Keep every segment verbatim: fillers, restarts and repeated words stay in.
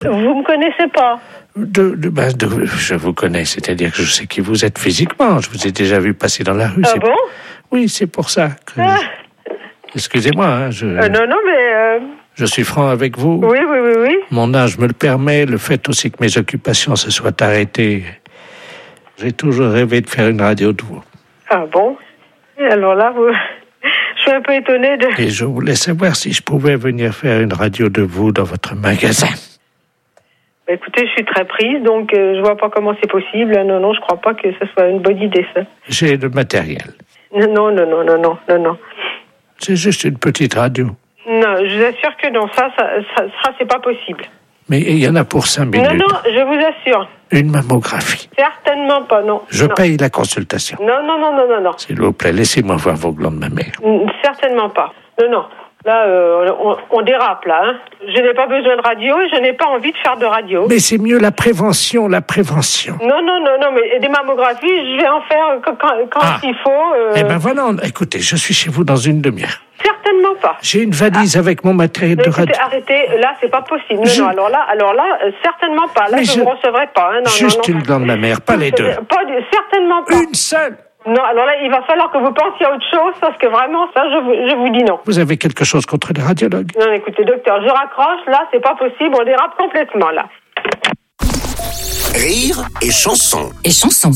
Vous me connaissez pas? De, de, ben de, je vous connais, c'est-à-dire que je sais qui vous êtes physiquement. Je vous ai déjà vu passer dans la rue. Ah c'est... bon? Oui, c'est pour ça que... Ah. Excusez-moi, hein, je... Euh, non, non, mais... Euh... Je suis franc avec vous. Oui, oui, oui, oui. Mon âge me le permet, le fait aussi que mes occupations se soient arrêtées. J'ai toujours rêvé de faire une radio de vous. Ah bon? Et alors là, vous... je suis un peu étonnée de... Et je voulais savoir si je pouvais venir faire une radio de vous dans votre magasin. Bah, écoutez, je suis très prise, donc euh, je vois pas comment c'est possible. Non, non, je crois pas que ce soit une bonne idée, ça. J'ai le matériel. Non, non, non, non, non, non, non. C'est juste une petite radio. Non, je vous assure que non, ça, ça, ça, ça c'est pas possible. Mais il y en a pour cinq minutes. Non, non, je vous assure. Une mammographie. Certainement pas, non. Je non. paye la consultation. Non, non, non, non, non, non. S'il vous plaît, laissez-moi voir vos glandes mammaires. Certainement pas. Non, non. Là, euh, on, on dérape, là. Hein. Je n'ai pas besoin de radio et je n'ai pas envie de faire de radio. Mais c'est mieux la prévention, la prévention. Non, non, non, non, mais des mammographies, je vais en faire quand, quand, quand ah. il faut. Euh... Eh ben voilà, écoutez, je suis chez vous dans une demi-heure. Certainement pas. J'ai une valise ah. avec mon matériel mais de écoutez, radio. Arrêtez, là, c'est pas possible. Non, je... non, alors là, alors là, euh, certainement pas. Là, mais je je... ne vous recevrai pas. Hein. Non, Juste non, non. une glande mammaire, pas les deux. Pas du... Certainement pas. Une seule. Non, alors là, il va falloir que vous pensiez à autre chose, parce que vraiment, ça, je vous, je vous dis non. Vous avez quelque chose contre les radiologues? Non, écoutez, docteur, je raccroche, là, c'est pas possible, on dérape complètement, là. Rire et chanson. Et chanson.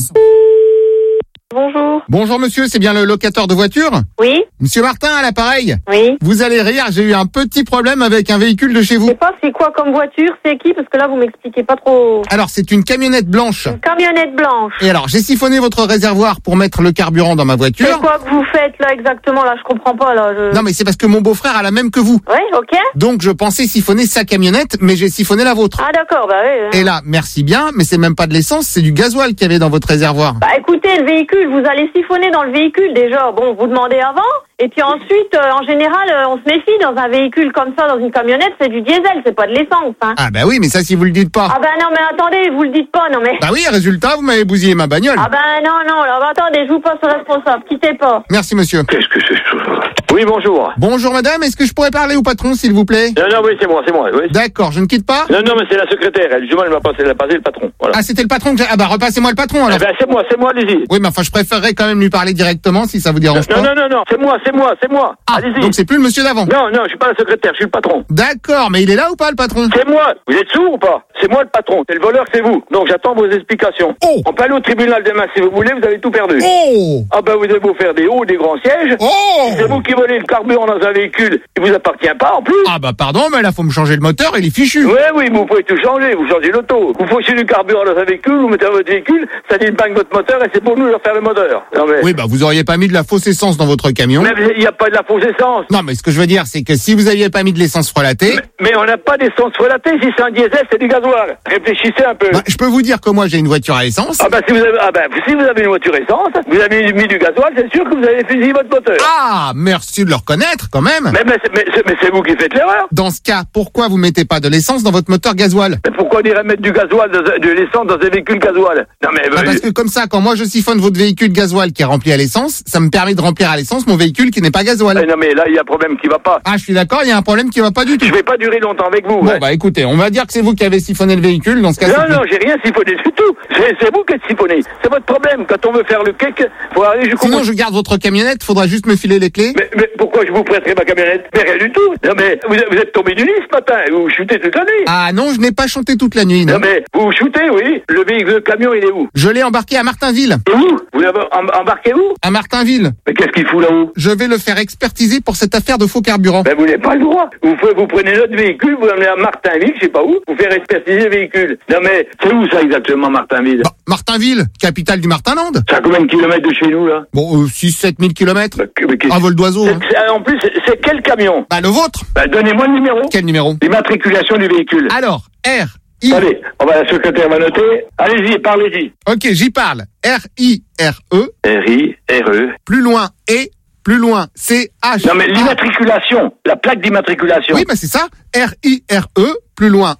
Bonjour. Bonjour monsieur, c'est bien le locateur de voiture? Oui. Monsieur Martin à l'appareil? Oui. Vous allez rire, j'ai eu un petit problème avec un véhicule de chez vous. Je sais pas c'est quoi comme voiture, c'est qui, parce que là vous m'expliquez pas trop. Alors c'est une camionnette blanche. Une camionnette blanche. Et alors j'ai siphonné votre réservoir pour mettre le carburant dans ma voiture. C'est quoi que vous faites là exactement, là je comprends pas là. Je... Non mais c'est parce que mon beau-frère a la même que vous. Oui, ok. Donc je pensais siphonner sa camionnette, mais j'ai siphonné la vôtre. Ah d'accord, bah oui. Et là, merci bien, mais c'est même pas de l'essence, c'est du gasoil qu'il y avait dans votre réservoir. Bah écoutez, le véhicule, vous allez siphonner dans le véhicule déjà. Bon, vous demandez avant. Et puis ensuite, euh, en général, euh, on se méfie dans un véhicule comme ça, dans une camionnette, c'est du diesel, c'est pas de l'essence. Hein. Ah bah oui, mais ça si vous le dites pas. Ah bah non, mais attendez, vous le dites pas, non mais... Bah oui, résultat, vous m'avez bousillé ma bagnole. Ah bah non, non, là, bah, attendez, je vous passe le responsable, quittez pas. Merci monsieur. Qu'est-ce que c'est ça? Oui, bonjour. Bonjour madame, est-ce que je pourrais parler au patron s'il vous plaît? Non, non, oui, c'est moi, c'est moi. Oui. D'accord, je ne quitte pas? Non, non, mais c'est la secrétaire, elle, justement, elle m'a passé, elle a passé le patron. Voilà. Ah, c'était le patron que j'ai... Ah bah repassez-moi le patron alors. Eh ben, c'est moi, c'est moi, allez-y. Oui, mais enfin, je préférerais quand même lui parler directement si ça vous dérange non, pas. Non, non, non, c'est moi, c'est moi, c'est moi. Ah, allez-y. donc c'est plus le monsieur d'avant. Non, non, je suis pas la secrétaire, je suis le patron. D'accord, mais il est là ou pas le patron? C'est moi. Vous êtes sourd ou pas? C'est moi le patron. C'est le voleur, c'est vous. Donc j'attends vos explications. Oh. On peut aller au tribunal demain si vous voulez, vous avez tout perdu. Oh. Ah ben vous avez beau faire des hauts, des grands sièges. Oh. C'est vous qui volez le carburant dans un véhicule qui vous appartient pas en plus. Ah bah pardon, mais là faut me changer le moteur, il est fichu. Oui, oui, mais vous pouvez tout changer, vous changez l'auto. Vous fauchez du carburant dans un véhicule, vous mettez dans votre véhicule, ça dit bang votre moteur et c'est pour nous de refaire le moteur. Non, mais... Oui, bah vous auriez pas mis de la fausse essence dans votre camion. Mais il n'y a pas de la fausse essence. Non, mais ce que je veux dire, c'est que si vous aviez pas mis de l'essence frelatée... Mais, mais on n'a pas d'essence frelatée, si c'est un diesel, c'est du gasoil. Réfléchissez un peu. Bah, je peux vous dire que moi j'ai une voiture à essence. Ah bah si vous avez, ah bah, si vous avez une voiture essence, vous avez mis du gasoil, c'est sûr que vous avez fusillé votre moteur. Ah, merci de le reconnaître quand même. Mais, mais, mais, mais c'est vous qui faites l'erreur. Dans ce cas, pourquoi vous mettez pas de l'essence dans votre moteur gasoil? Mais pourquoi on irait mettre du gasoil, de, de l'essence dans un véhicule gasoil? Non mais... Bah, euh, parce que comme ça, quand moi je siphonne votre véhicule gasoil qui est rempli à l'essence, ça me permet de remplir à l'essence mon véhicule qui n'est pas gasoil. Non mais là, il y a un problème qui va pas. Ah, je suis d'accord, il y a un problème qui va pas du tout. Je vais pas durer longtemps avec vous. Bon, ouais. bah écoutez, on va dire que c'est vous qui avez siphonné le véhicule, dans ce cas. Non, non, j'ai rien siphonné du tout. C'est, c'est vous qui êtes siphonné. C'est votre problème. Quand on veut faire le cake, faut aller jusqu'au Sinon, bout. je garde votre camionnette, faudra juste me filer les clés. Mais, mais pourquoi je vous prêterai ma camionnette? Mais rien du tout. Non mais, vous, vous êtes tombé du lit ce matin. Vous shootez toute la nuit. Ah non, je n'ai pas chanté toute la nuit, non. Non mais, vous shootez, oui. Le véhicule, le camion, il est où? Je l'ai embarqué à Martinville. Et où? Vous l'avez em- embarqué où? À Martinville. Mais qu'est-ce qu'il fout là-haut? Je vais le faire expertiser pour cette affaire de faux carburant. Ben, vous n'avez pas le droit. Vous, vous prenez notre véhicule, vous l'amenez à Martinville, je sais pas où, vous faire expertiser le véhicule. Non mais, c'est où ça exactement, Martinville? Bah, Martinville, capitale du Martinland. C'est à combien de kilomètres de chez nous, là? Bon, euh, six sept mille kilomètres. Bah, que- mais qu'est-ce- Un vol d'oiseau. C'est- Hein. c'est- En plus, c'est, c'est quel camion? Bah, le vôtre. Bah, donnez-moi le numéro. Quel numéro? L'immatriculation du véhicule. Alors, R, I. Allez, on va, la secrétaire va noter. Allez-y, parlez-y. Ok, j'y parle. R, I, R, E. R I R E. Plus loin, E. Plus loin, C, H. Non mais l'immatriculation, la plaque d'immatriculation. Oui, bah c'est ça. R, I, R, E. Plus loin, E.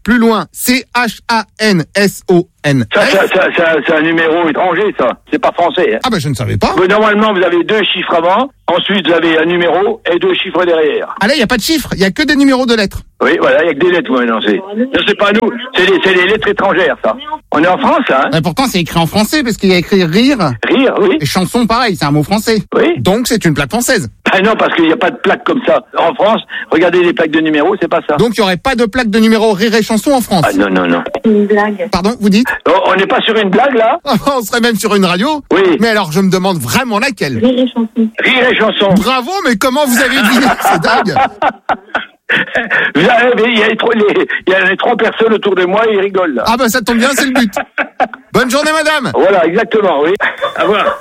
plus loin, C H A N S O N. Ça, ça, ça, ça, c'est un numéro étranger, ça. C'est pas français. Hein. Ah bah je ne savais pas. Mais normalement, vous avez deux chiffres avant, ensuite vous avez un numéro et deux chiffres derrière. Ah là, il n'y a pas de chiffres, il y a que des numéros de lettres. Oui, voilà, il n'y a que des lettres, ouais, non, c'est, non, c'est pas nous, c'est les, c'est les lettres étrangères, ça. On est en France, hein. Et pourtant, c'est écrit en français, parce qu'il y a écrit rire. Rire, oui. Et chanson, pareil, c'est un mot français. Oui. Donc, c'est une plaque française. Ah non, parce qu'il n'y a pas de plaque comme ça. En France, regardez les plaques de numéros, c'est pas ça. Donc, il n'y aurait pas de plaque de numéro rire et chanson en France. Ah non, non, non. Une blague. Pardon, vous dites? Oh, on n'est pas sur une blague, là? On serait même sur une radio. Oui. Mais alors, je me demande vraiment laquelle. Rire et chanson. Rire et chanson. Bravo, mais comment vous avez deviné? C'est dingue. Vous avez- Il y a les trois- les- il y a les trois personnes autour de moi, ils rigolent, là. Ah bah ça tombe bien, c'est le but. Bonne journée, madame. Voilà, exactement, oui. À voir.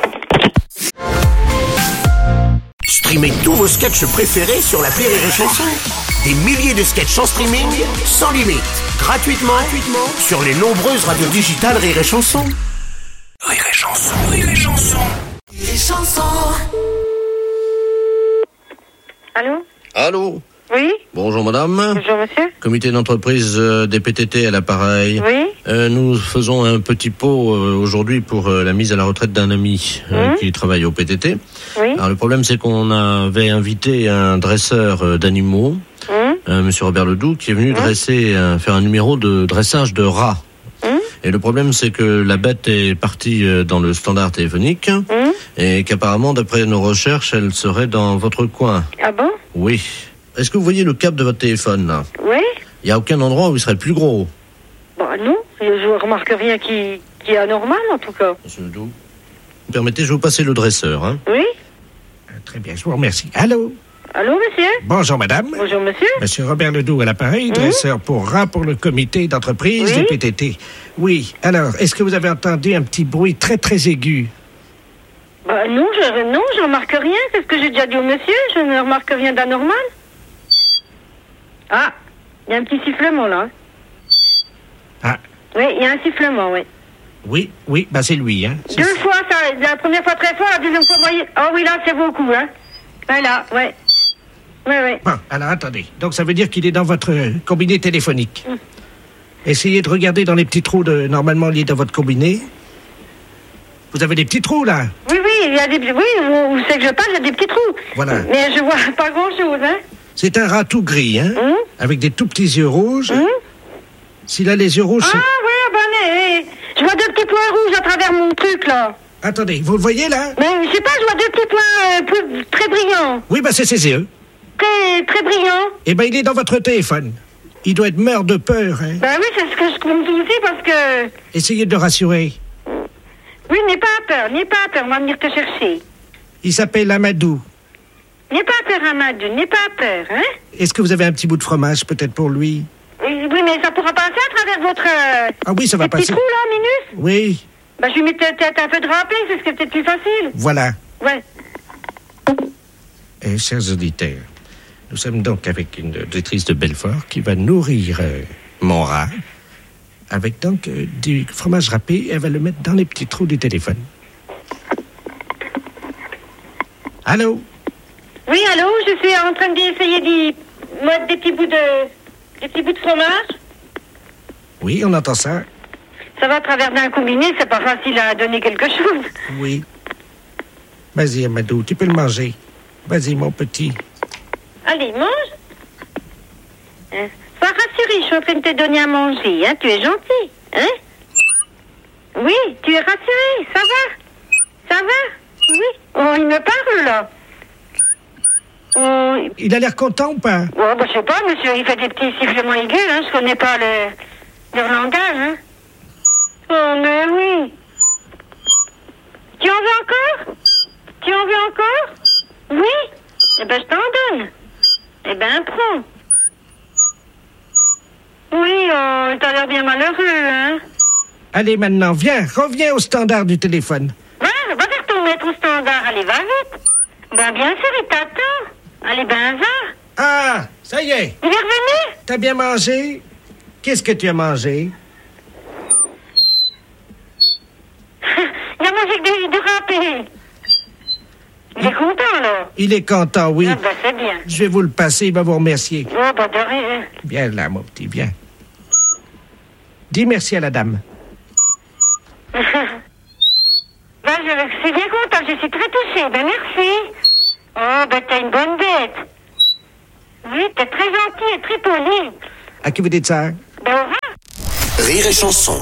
Streamez tous vos sketchs préférés sur l'appli Rire et Chanson. Des milliers de sketchs en streaming, sans limite, gratuitement, gratuitement sur les nombreuses radios digitales Rire et Chanson. Rire et Chanson, Rire et Chanson, Rire et Chanson. Allô? Allô? Oui? Bonjour madame. Bonjour monsieur? Comité d'entreprise euh, des P T T à l'appareil. Oui? Euh, nous faisons un petit pot euh, aujourd'hui pour euh, la mise à la retraite d'un ami euh, Mmh. qui travaille au P T T. Oui? Alors le problème c'est qu'on avait invité un dresseur euh, d'animaux, Hum? euh, monsieur Robert Ledoux, qui est venu dresser, euh, faire un numéro de dressage de rats. Hum? Et le problème c'est que la bête est partie euh, dans le standard téléphonique Hum? et qu'apparemment d'après nos recherches elle serait dans votre coin. Ah bon? Oui. Est-ce que vous voyez le câble de votre téléphone là? Oui? Il n'y a aucun endroit où il serait plus gros. Bah non, je remarque rien qui, qui est anormal en tout cas. Monsieur Ledoux, vous permettez, je vais vous passer le dresseur. Hein. Oui? Très bien, je vous remercie. Allô? Allô monsieur? Bonjour, madame. Bonjour monsieur? Monsieur Robert Ledoux à l'appareil, dresseur pour rats pour le comité d'entreprise Oui. des P T T. Oui, alors, est-ce que vous avez entendu un petit bruit très, très aigu? Bah non, je, non, je remarque rien. C'est ce que j'ai déjà dit au monsieur. Je ne remarque rien d'anormal. Ah, il y a un petit sifflement là. Ah, Oui, il y a un sifflement, oui. oui, oui, bah c'est lui, hein. C'est- Deux fois, ça, la première fois très fort, la deuxième fois moyen. Ah oui, là, c'est beaucoup, hein. Voilà, ouais. Oui, oui. Bon, alors attendez. Donc ça veut dire qu'il est dans votre euh, combiné téléphonique. Mm. Essayez de regarder dans les petits trous de normalement liés dans votre combiné. Vous avez des petits trous là. Oui, oui, il y a des... Oui, vous, vous savez que je parle, il y a des petits trous. Voilà. Mais je vois pas grand-chose, hein. C'est un rat tout gris, hein, Hum? avec des tout petits yeux rouges. Hum? S'il a les yeux rouges, Ah, c'est- ouais, ben, eh, eh, je vois deux petits points rouges à travers mon truc, là. attendez, vous le voyez là? Mais je sais pas, je vois deux petits points euh, plus- très brillants. Oui, bah c'est ses yeux. Très, très brillants. Eh ben il est dans votre téléphone. Il doit être mort de peur, hein. Ben oui, c'est ce que je compte aussi parce que... Essayez de le rassurer. Oui, n'aie pas peur, n'aie pas peur, on va venir te chercher. Il s'appelle Amadou. N'aie pas peur, Amadou, n'aie pas peur, hein. Est-ce que vous avez un petit bout de fromage peut-être pour lui? Oui, oui, mais ça pourra passer à travers votre... Euh, Ah oui, ça va les petits passer. trous, là, minus. Oui, Ben, je lui mets peut-être un peu de râpé, c'est ce qui est peut-être plus facile. voilà. Ouais. Eh, chers auditeurs, nous sommes donc avec une auditrice de Belfort qui va nourrir euh, mon rat avec donc euh, du fromage râpé. Elle va le mettre dans les petits trous du téléphone. Allô? Oui, allô, je suis en train d'essayer d'y mettre des petits bouts de... des petits bouts de fromage. Oui, on entend ça. Ça va à travers d'un combiné, c'est pas facile à donner quelque chose. Oui. Vas-y, Amadou, tu peux le manger. Vas-y, mon petit. Allez, mange. Hein? Sois rassuré, je suis en train de te donner à manger, hein. Tu es gentil, hein? Oui, tu es rassuré, ça va? Ça va? Oui. Oh, il me parle, là. Oh, Il a l'air content ou pas? oh, bah, je sais pas, monsieur, il fait des petits sifflements aigus, hein. Je connais pas le... leur langage, hein. Oh, mais oui. Tu en veux encore? Tu en veux encore? Oui? Eh ben, je t'en donne. Eh ben, prends. Oui, oh, t'as l'air bien malheureux, hein. Allez, maintenant, viens, reviens au standard du téléphone. Va, va vers ton maître au standard, allez, va vite. Ben, bien sûr, il t'attend. Allez, ben, va. Ah, ça y est, Il est revenu? t'as bien mangé? Qu'est-ce que tu as mangé? Il a mangé du, du râpé. Il est content, là. Il est content, oui. Ah, ben, c'est bien. Je vais vous le passer, il va vous remercier. Oh, ben, de rien. Viens là, mon petit, viens. Dis merci à la dame. Ben, je suis bien contente, je suis très touchée. Ben, merci. Oh, ben, t'es une bonne bête. Oui, t'es très gentil et très poli. À qui vous dites ça? Ben, au revoir. Rire et chanson.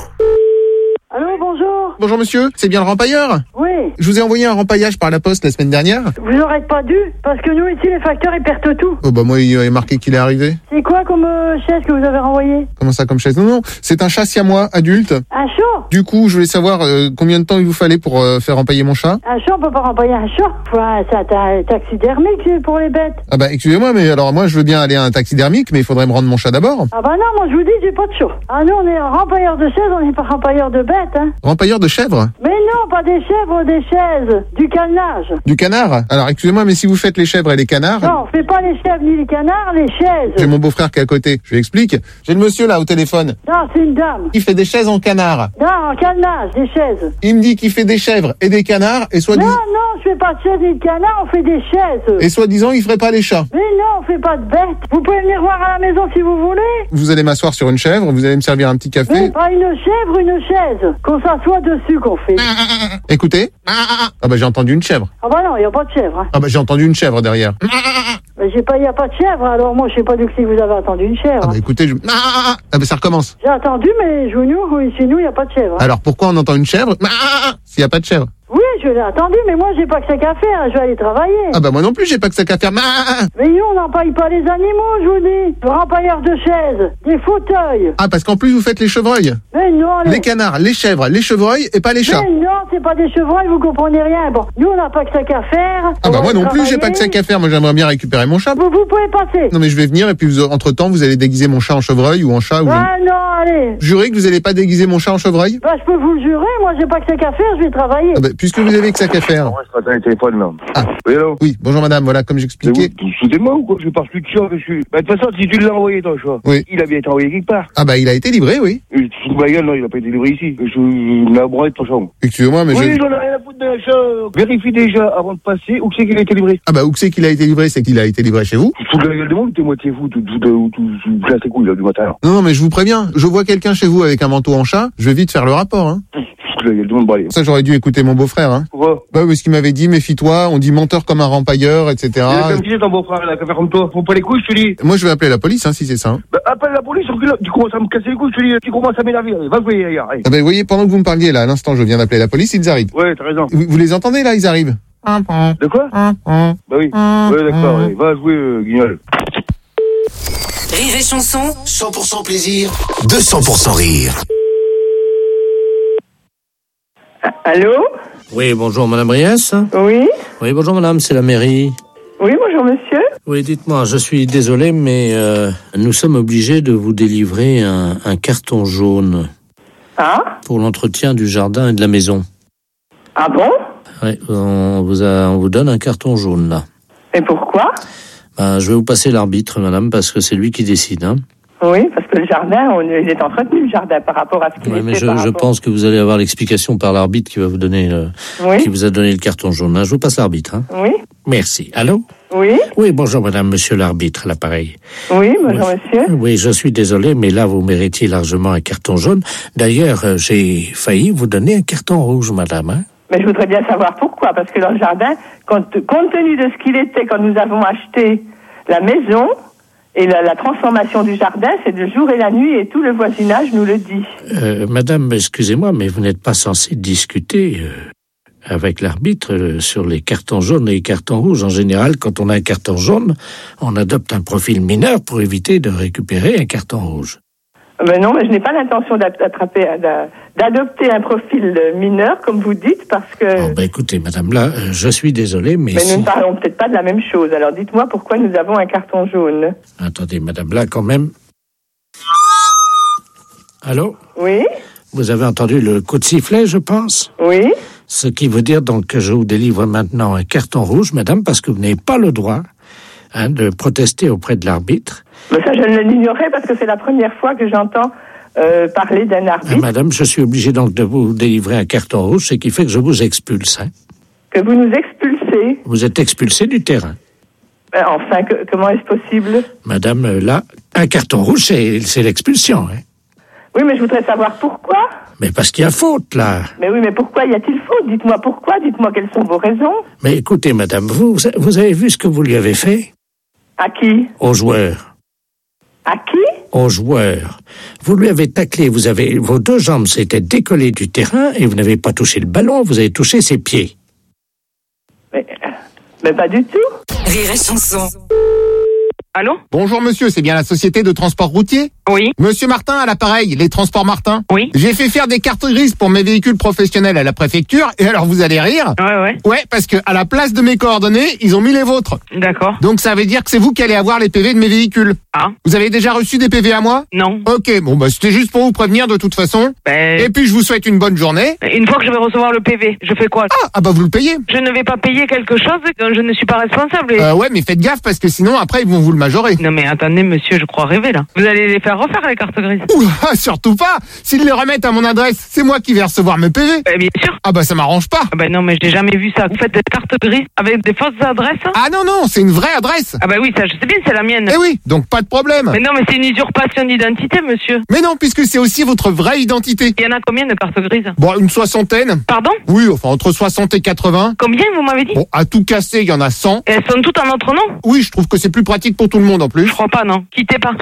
Allô, bonjour. Bonjour monsieur, c'est bien le rempailleur? Oui. Je vous ai envoyé un rempaillage par la poste la semaine dernière. Vous n'aurez pas dû, parce que nous ici, les facteurs, ils perdent tout. Oh bah moi il est marqué qu'il est arrivé. C'est quoi comme euh, chaise que vous avez renvoyé? Comment ça comme chaise? Non, non, c'est un chat siamois adulte. Un chat? Du coup, je voulais savoir euh, combien de temps il vous fallait pour euh, faire empailler mon chat. Un chat, on peut pas renvoyer un chat. Ouais, c'est un taxidermique c'est pour les bêtes. Ah bah excusez-moi, mais alors moi je veux bien aller à un taxidermique, mais il faudrait me rendre mon chat d'abord. Ah bah non, moi je vous dis, j'ai pas de chat. Ah nous, on est rempailleur de chaises, on n'est pas rempailleur de bêtes, hein. Rempailleur de chèvres? Mais non, pas des chèvres, des chaises. Du canage. Du canard? Alors excusez-moi, mais si vous faites les chèvres et les canards... Non, on fait pas les chèvres ni les canards, les chaises. J'ai mon beau-frère qui est à côté, je lui explique. J'ai le monsieur là au téléphone. Non, c'est une dame. Il fait des chaises en canard. Non, en canage, des chaises. Il me dit qu'il fait des chèvres et des canards, et Non, soi-disant... non, je fais pas de chaises ni de canards, on fait des chaises. Et soi-disant, il ferait pas les chats. Mais non, on fait pas de bêtes. Vous pouvez venir voir à la maison si vous voulez. Vous allez m'asseoir sur une chèvre, vous allez me servir un petit café. Mais pas une chèvre, une chaise. Qu'on s'assoit dessus qu'on fait. Écoutez. Ah bah j'ai entendu une chèvre. Ah bah non, il n'y a pas de chèvre. Hein. Ah bah j'ai entendu une chèvre derrière. Mais j'ai pas, il n'y a pas de chèvre, alors moi je sais pas du que vous avez entendu une chèvre. Ah bah écoutez, je... Ah bah ça recommence. J'ai entendu, mais chez nous, oui, chez nous, il n'y a pas de chèvre. Hein. Alors pourquoi on entend une chèvre s'il n'y a pas de chèvre? Oui, je l'ai entendu, mais moi j'ai pas que ça qu'à faire, je vais aller travailler. Ah bah moi non plus, j'ai pas que ça qu'à faire. Mais nous, on n'empaille pas les animaux, je vous dis. Le rempailleur de chaises, des fauteuils. Ah parce qu'en plus vous faites les chevreuils. Mais non, les... Les canards, les chèvres, les chevreuils et pas les chats. Mais non, c'est pas des chevreuils, vous comprenez rien. Bon, nous on n'a pas que ça qu'à faire. Ah bah moi non plus, j'ai pas que ça qu'à faire. Moi j'aimerais bien récupérer mon chat. Vous, vous pouvez passer. Non mais je vais venir et puis vous, entre-temps vous allez déguiser mon chat en chevreuil ou en chat ou... Ah non, allez. Jurez que vous allez pas déguiser mon chat en chevreuil? Bah je peux vous le jurer, moi j'ai pas que ça qu'à faire, je vais travailler. Ah bah, puisque vous avez que ça qu'à faire. Moi, je traite un téléphone, là. Ah. Oui, allô? Oui, bonjour madame, voilà, comme j'expliquais. Vous vous foutez de moi ou quoi? Je parle plus de chat, je suis... Bah, de toute façon, si tu l'as envoyé, ton chat, Oui. il a bien été envoyé quelque part. Ah bah il a été livré, oui. Et tu te fous de ma gueule, non, il a pas été livré ici. Je je la broie de ton chat. Excusez-moi, mais Oui, je... j'en ai rien à foutre de la chat. Vérifie déjà avant de passer où c'est qu'il a été livré. Ah bah où c'est qu'il a été livré? C'est qu'il a été livré chez vous? Tu te fous de la gueule de monde, t'es moitié fou, tout, tout, tout, tout, tout, tout, tes couilles, là, du matin, là. Non, non, mais je vous préviens, je vois quelqu'un chez vous avec un manteau en chat, je vais vite faire le rapport, hein. Tu te fous de la gueule de monde, bah, allez. Ça, j'aurais dû écouter mon beau-frère, hein. Pourquoi? Bah, parce qu'il m'avait dit, méfie-toi, on dit menteur comme un rempailleur, et Il a cetera. comme tu dis, ton beau-frère, là, qu'à faire comme toi. Faut pas les couilles, je te dis. Moi, je vais appeler la police, hein, si c'est ça. Hein. Bah, appelle la police, recule, tu commences à me casser les couilles, je te dis, tu commences à m'énerver, allez, va jouer, ailleurs, allez. Ah bah, vous voyez, pendant que vous me parliez, là, à l'instant, je viens d'appeler la police, ils arrivent. Ouais, t'as raison. Vous, vous les entendez, là, ils arrivent. De quoi? Bah oui. Ouais, d'accord, allez, va jouer, euh, guignol. Rire et chanson. cent pour cent plaisir, deux cents pour cent rire. Allô? Oui, bonjour Madame Briès. Oui? Oui, bonjour Madame, c'est la mairie. Oui, bonjour monsieur. Oui, dites-moi, je suis désolé, mais euh, nous sommes obligés de vous délivrer un, un carton jaune Ah? pour l'entretien du jardin et de la maison. Ah bon? Oui, on vous, a, on vous donne un carton jaune, là. Et pourquoi? Ben, je vais vous passer l'arbitre, madame, parce que c'est lui qui décide. Hein. Oui, parce que le jardin, on, il est entretenu, le jardin, par rapport à ce qu'il Oui, était mais je, par je rapport... pense que vous allez avoir l'explication par l'arbitre qui va vous donner, le, Oui? qui vous a donné le carton jaune. Hein. Je vous passe l'arbitre. Hein. Oui? Merci. Allô? Oui? Oui, bonjour madame, monsieur l'arbitre, l'appareil. Oui, bonjour Oui. monsieur. Oui, je suis désolé, mais là, vous méritiez largement un carton jaune. D'ailleurs, euh, j'ai failli vous donner un carton rouge, madame. Hein. Mais je voudrais bien savoir pourquoi, parce que dans le jardin, compte, compte tenu de ce qu'il était quand nous avons acheté la maison, et la, la transformation du jardin, c'est le jour et la nuit, et tout le voisinage nous le dit. Euh, madame, excusez-moi, mais vous n'êtes pas censée discuter euh, avec l'arbitre euh, sur les cartons jaunes et les cartons rouges. En général, quand on a un carton jaune, on adopte un profil mineur pour éviter de récupérer un carton rouge. Mais non, mais je n'ai pas l'intention d'attraper, d'adopter un profil mineur, comme vous dites, parce que... Bon, ben écoutez, madame, là, euh, je suis désolé, mais... Mais si... nous ne parlons peut-être pas de la même chose. Alors dites-moi pourquoi nous avons un carton jaune. Attendez, madame, là, quand même... Allô? Oui? Vous avez entendu le coup de sifflet, je pense? Oui? Ce qui veut dire donc que je vous délivre maintenant un carton rouge, madame, parce que vous n'avez pas le droit hein, de protester auprès de l'arbitre. Mais ça, je ne l'ignorais parce que c'est la première fois que j'entends euh, parler d'un arbitre. Ah, madame, je suis obligé donc de vous délivrer un carton rouge, ce qui fait que je vous expulse. Hein. Que vous nous expulsez. Vous êtes expulsé du terrain. Euh, enfin, que, comment est-ce possible? Madame, là, un carton rouge, c'est, c'est l'expulsion. Hein. Oui, mais je voudrais savoir pourquoi. Mais parce qu'il y a faute, là. Mais oui, mais pourquoi y a-t-il faute? Dites-moi pourquoi, dites-moi quelles sont vos raisons. Mais écoutez, madame, vous, vous avez vu ce que vous lui avez fait? À qui? Aux joueurs. À qui? Aux joueurs. Vous lui avez taclé, vous avez, vos deux jambes s'étaient décollées du terrain et vous n'avez pas touché le ballon, vous avez touché ses pieds. Mais, mais pas du tout. Rire et chanson. Allô? Bonjour monsieur, c'est bien la société de transport routier? Oui. Monsieur Martin à l'appareil, les transports Martin. Oui. J'ai fait faire des cartes grises pour mes véhicules professionnels à la préfecture, et alors vous allez rire? Ouais, ouais. Ouais, parce que à la place de mes coordonnées, ils ont mis les vôtres. D'accord. Donc ça veut dire que c'est vous qui allez avoir les P V de mes véhicules. Ah. Vous avez déjà reçu des P V à moi? Non. Ok, bon bah c'était juste pour vous prévenir de toute façon. Ben... Et puis je vous souhaite une bonne journée. Une fois que je vais recevoir le P V, je fais quoi? Ah, ah bah vous le payez. Je ne vais pas payer quelque chose dont je ne suis pas responsable. Et... Euh, ouais, mais faites gaffe parce que sinon après ils vont vous le majorer. Non mais attendez monsieur, je crois rêver là. Vous allez les faire refaire les cartes grises? Ouh, surtout pas. S'ils les remettent à mon adresse, c'est moi qui vais recevoir mes P V. Ben, bien sûr. Ah bah ça m'arrange pas. Ah ben non mais je n'ai jamais vu ça. Vous faites des cartes grises avec des fausses adresses? Ah non non, c'est une vraie adresse. Ah ben oui, ça je sais bien, c'est la mienne. Eh oui, donc pas de problème. Mais non mais c'est une usurpation d'identité monsieur. Mais non, puisque c'est aussi votre vraie identité. Il y en a combien de cartes grises? Bon, une soixantaine. Pardon? Oui, enfin entre soixante et quatre-vingts. Combien vous m'avez dit? Bon, à tout casser, il y en a cent. Et elles sont toutes en notre nom? Oui, je trouve que c'est plus pratique pour tout le monde en plus. Je crois pas, non. Quittez pas.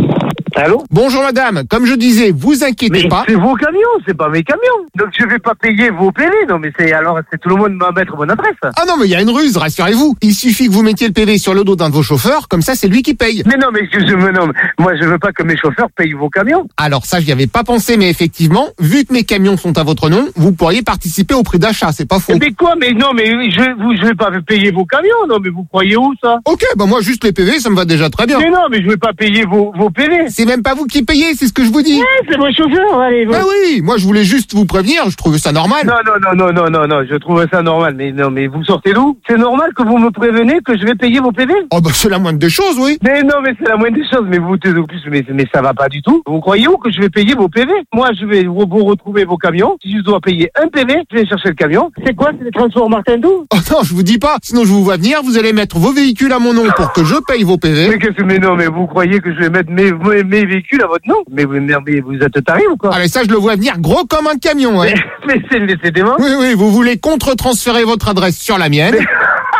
Allô? Bonjour madame, comme je disais, vous inquiétez Mais pas. c'est vos camions, c'est pas mes camions. Donc je vais pas payer vos P V. Non mais c'est alors c'est tout le monde va mettre mon adresse. Ah non mais il y a une ruse, rassurez-vous. Il suffit que vous mettiez le P V sur le dos d'un de vos chauffeurs, comme ça c'est lui qui paye. Mais non mais je, je me nomme. Moi je veux pas que mes chauffeurs payent vos camions. Alors ça j'y avais pas pensé, mais effectivement, vu que mes camions sont à votre nom, vous pourriez participer au prix d'achat, c'est pas faux. Mais quoi? Mais non mais je vous je vais pas payer vos camions. Non mais vous croyez où ça? Ok, bah moi juste les P V, ça me va déjà très bien. Mais non mais je vais pas payer vos vos P V. C'est même pas vous qui payez, c'est ce que je vous dis. Ouais, c'est vos chauffeurs. Allez. Bah oui, moi je voulais juste vous prévenir, je trouvais ça normal. Non non non non non non non, je trouve ça normal. Mais non mais vous sortez d'où? C'est normal que vous me prévenez que je vais payer vos P V? Oh bah c'est la moindre des choses, oui. Mais non mais c'est la moindre des choses. Mais vous en plus mais mais ça va pas du tout. Vous croyez où que je vais payer vos P V? Moi je vais vous, vous retrouver vos camions. Si je dois payer un P V, je vais chercher le camion. C'est quoi? C'est les transports Martin Doux? Oh non, je vous dis pas. Sinon je vous vois venir, vous allez mettre vos véhicules à mon nom pour que je paye vos P V. Mais qu'est-ce que mais non mais vous croyez que je vais mettre mes mes, mes véhicules à votre nom? Mais vous mais vous êtes taré ou quoi? Ah mais ça je le vois venir gros comme un camion, ouais. Mais, mais c'est c'est dément. Oui oui, vous voulez contre-transférer votre adresse sur la mienne. Mais...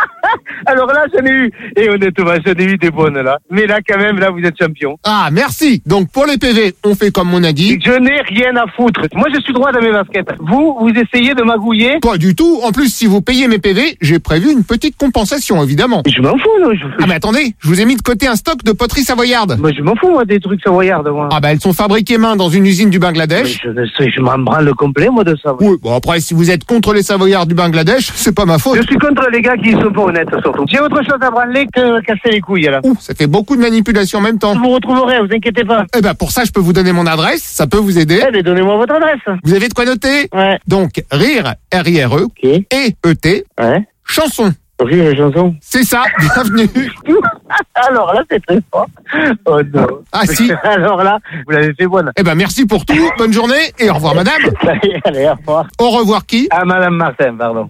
Alors là, j'en ai eu, et honnêtement, j'en ai eu des bonnes là. Mais là, quand même, là, vous êtes champion. Ah, merci. Donc, pour les P V, on fait comme on a dit. Je n'ai rien à foutre. Moi, je suis droit dans mes baskets. Vous, vous essayez de magouiller? Pas du tout. En plus, si vous payez mes P V, j'ai prévu une petite compensation, évidemment. Je m'en fous, non. Je... Ah, mais attendez, je vous ai mis de côté un stock de poterie savoyarde. Moi, je m'en fous, moi, des trucs savoyardes, moi. Ah, bah, elles sont fabriquées main dans une usine du Bangladesh. Mais je ne sais, je m'en branle le complet, moi, de ça. Oui, bon, après, si vous êtes contre les savoyards du Bangladesh, c'est pas ma faute. Je suis contre les gars qui sont pas honnêtes, surtout. J'ai autre chose à branler que casser les couilles, là. Ouh, ça fait beaucoup de manipulation en même temps. Je vous retrouverai, vous inquiétez pas. Eh ben, pour ça, je peux vous donner mon adresse, ça peut vous aider. Eh ben, donnez-moi votre adresse. Vous avez de quoi noter? Ouais. Donc, rire, R I R E, Ok. et E T, Ouais. chanson. Rire et chanson. C'est ça, bienvenue. Alors là, c'est très fort. Oh non. Ah si. Alors là, vous l'avez fait bonne. Eh ben, merci pour tout, bonne journée, et au revoir, madame. Allez, allez, au revoir. Au revoir qui? Ah, madame Martin, pardon.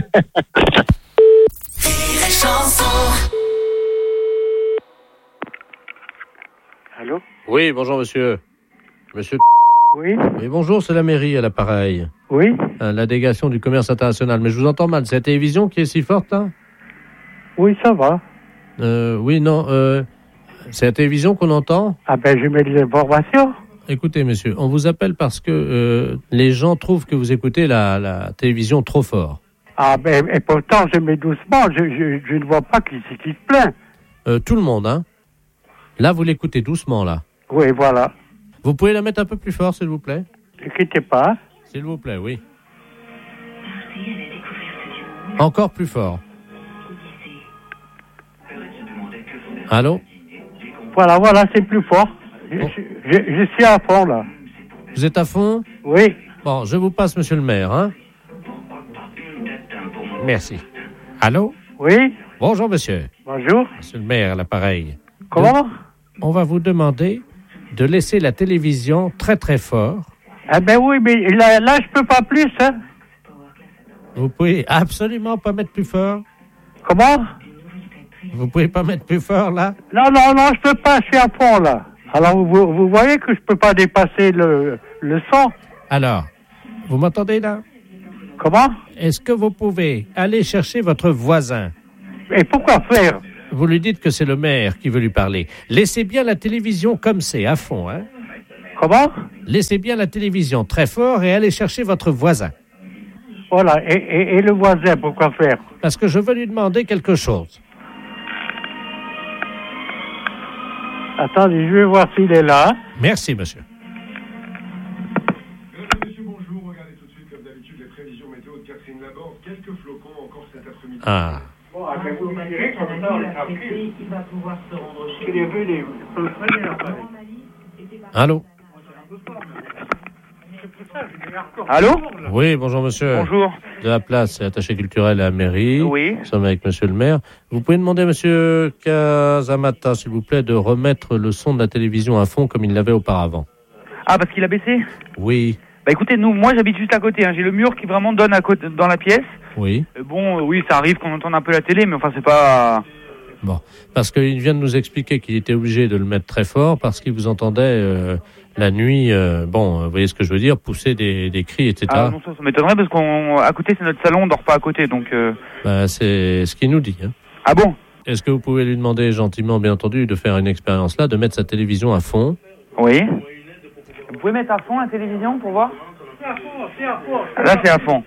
Allô? Oui, bonjour monsieur. Monsieur. Oui? Oui, bonjour, c'est la mairie à l'appareil. Oui? Euh, la délégation du commerce international. Mais je vous entends mal, c'est la télévision qui est si forte, là? Oui, ça va. Euh, oui, non, euh, c'est la télévision qu'on entend? Ah ben, je mets des informations. Écoutez, monsieur, on vous appelle parce que euh, les gens trouvent que vous écoutez la, la télévision trop fort. Ah ben, et pourtant, je mets doucement. Je, je, je ne vois pas qui c'est qui se plaint. Euh, tout le monde, hein? Là, vous l'écoutez doucement, là. Oui, voilà. Vous pouvez la mettre un peu plus fort, s'il vous plaît? Ne quittez pas. S'il vous plaît, oui. Encore plus fort. Allô? Voilà, voilà, c'est plus fort. Je, Bon. je, je suis à fond, là. Vous êtes à fond? Oui. Bon, je vous passe, monsieur le maire, hein? Merci. Allô? Oui. Bonjour, monsieur. Bonjour. Monsieur le maire, à l'appareil. Comment? On va vous demander de laisser la télévision très, très fort. Ah ben oui, mais là, là je peux pas plus, hein. Vous pouvez absolument pas mettre plus fort? Comment? Vous pouvez pas mettre plus fort, là? Non, non, non, je peux pas, je suis à fond, là. Alors, vous, vous voyez que je peux pas dépasser le, le cent. Alors, vous m'entendez là? Comment? Est-ce que vous pouvez aller chercher votre voisin? Et pourquoi faire? Vous lui dites que c'est le maire qui veut lui parler. Laissez bien la télévision comme c'est, à fond, hein? Comment? Laissez bien la télévision très fort et allez chercher votre voisin. Voilà, et, et, et le voisin, pourquoi faire? Parce que je veux lui demander quelque chose. Attendez, je vais voir s'il est là. Merci, monsieur. Monsieur, bonjour. Regardez tout de suite, comme d'habitude, les prévisions météo de Catherine Laborde. Quelques flocons encore cet après-midi. Ah. Bon, ah, vous me direz comme ça, on est tranquille. Il va pouvoir se rendre chez lui. Allô? Allô? Oui, bonjour monsieur. Bonjour. De la place, c'est attaché culturel à la mairie. Oui. Nous sommes avec monsieur le maire. Vous pouvez demander à monsieur Casamata, s'il vous plaît, de remettre le son de la télévision à fond comme il l'avait auparavant. Ah, parce qu'il a baissé? Oui. Bah écoutez, nous, moi j'habite juste à côté. Hein. J'ai le mur qui vraiment donne à côté, dans la pièce. Oui. Euh, bon, euh, oui, ça arrive qu'on entende un peu la télé, mais enfin c'est pas... Bon, parce qu'il vient de nous expliquer qu'il était obligé de le mettre très fort parce qu'il vous entendait euh, la nuit, euh, bon, vous voyez ce que je veux dire, pousser des, des cris, et cetera. Ah non, ça, ça m'étonnerait parce qu'à côté c'est notre salon, on dort pas à côté, donc... Euh... Bah, c'est ce qu'il nous dit. Hein. Ah bon? Est-ce que vous pouvez lui demander gentiment, bien entendu, de faire une expérience là, de mettre sa télévision à fond? Oui. Vous pouvez mettre à fond la télévision pour voir? C'est à fond, c'est à fond. Là c'est à fond.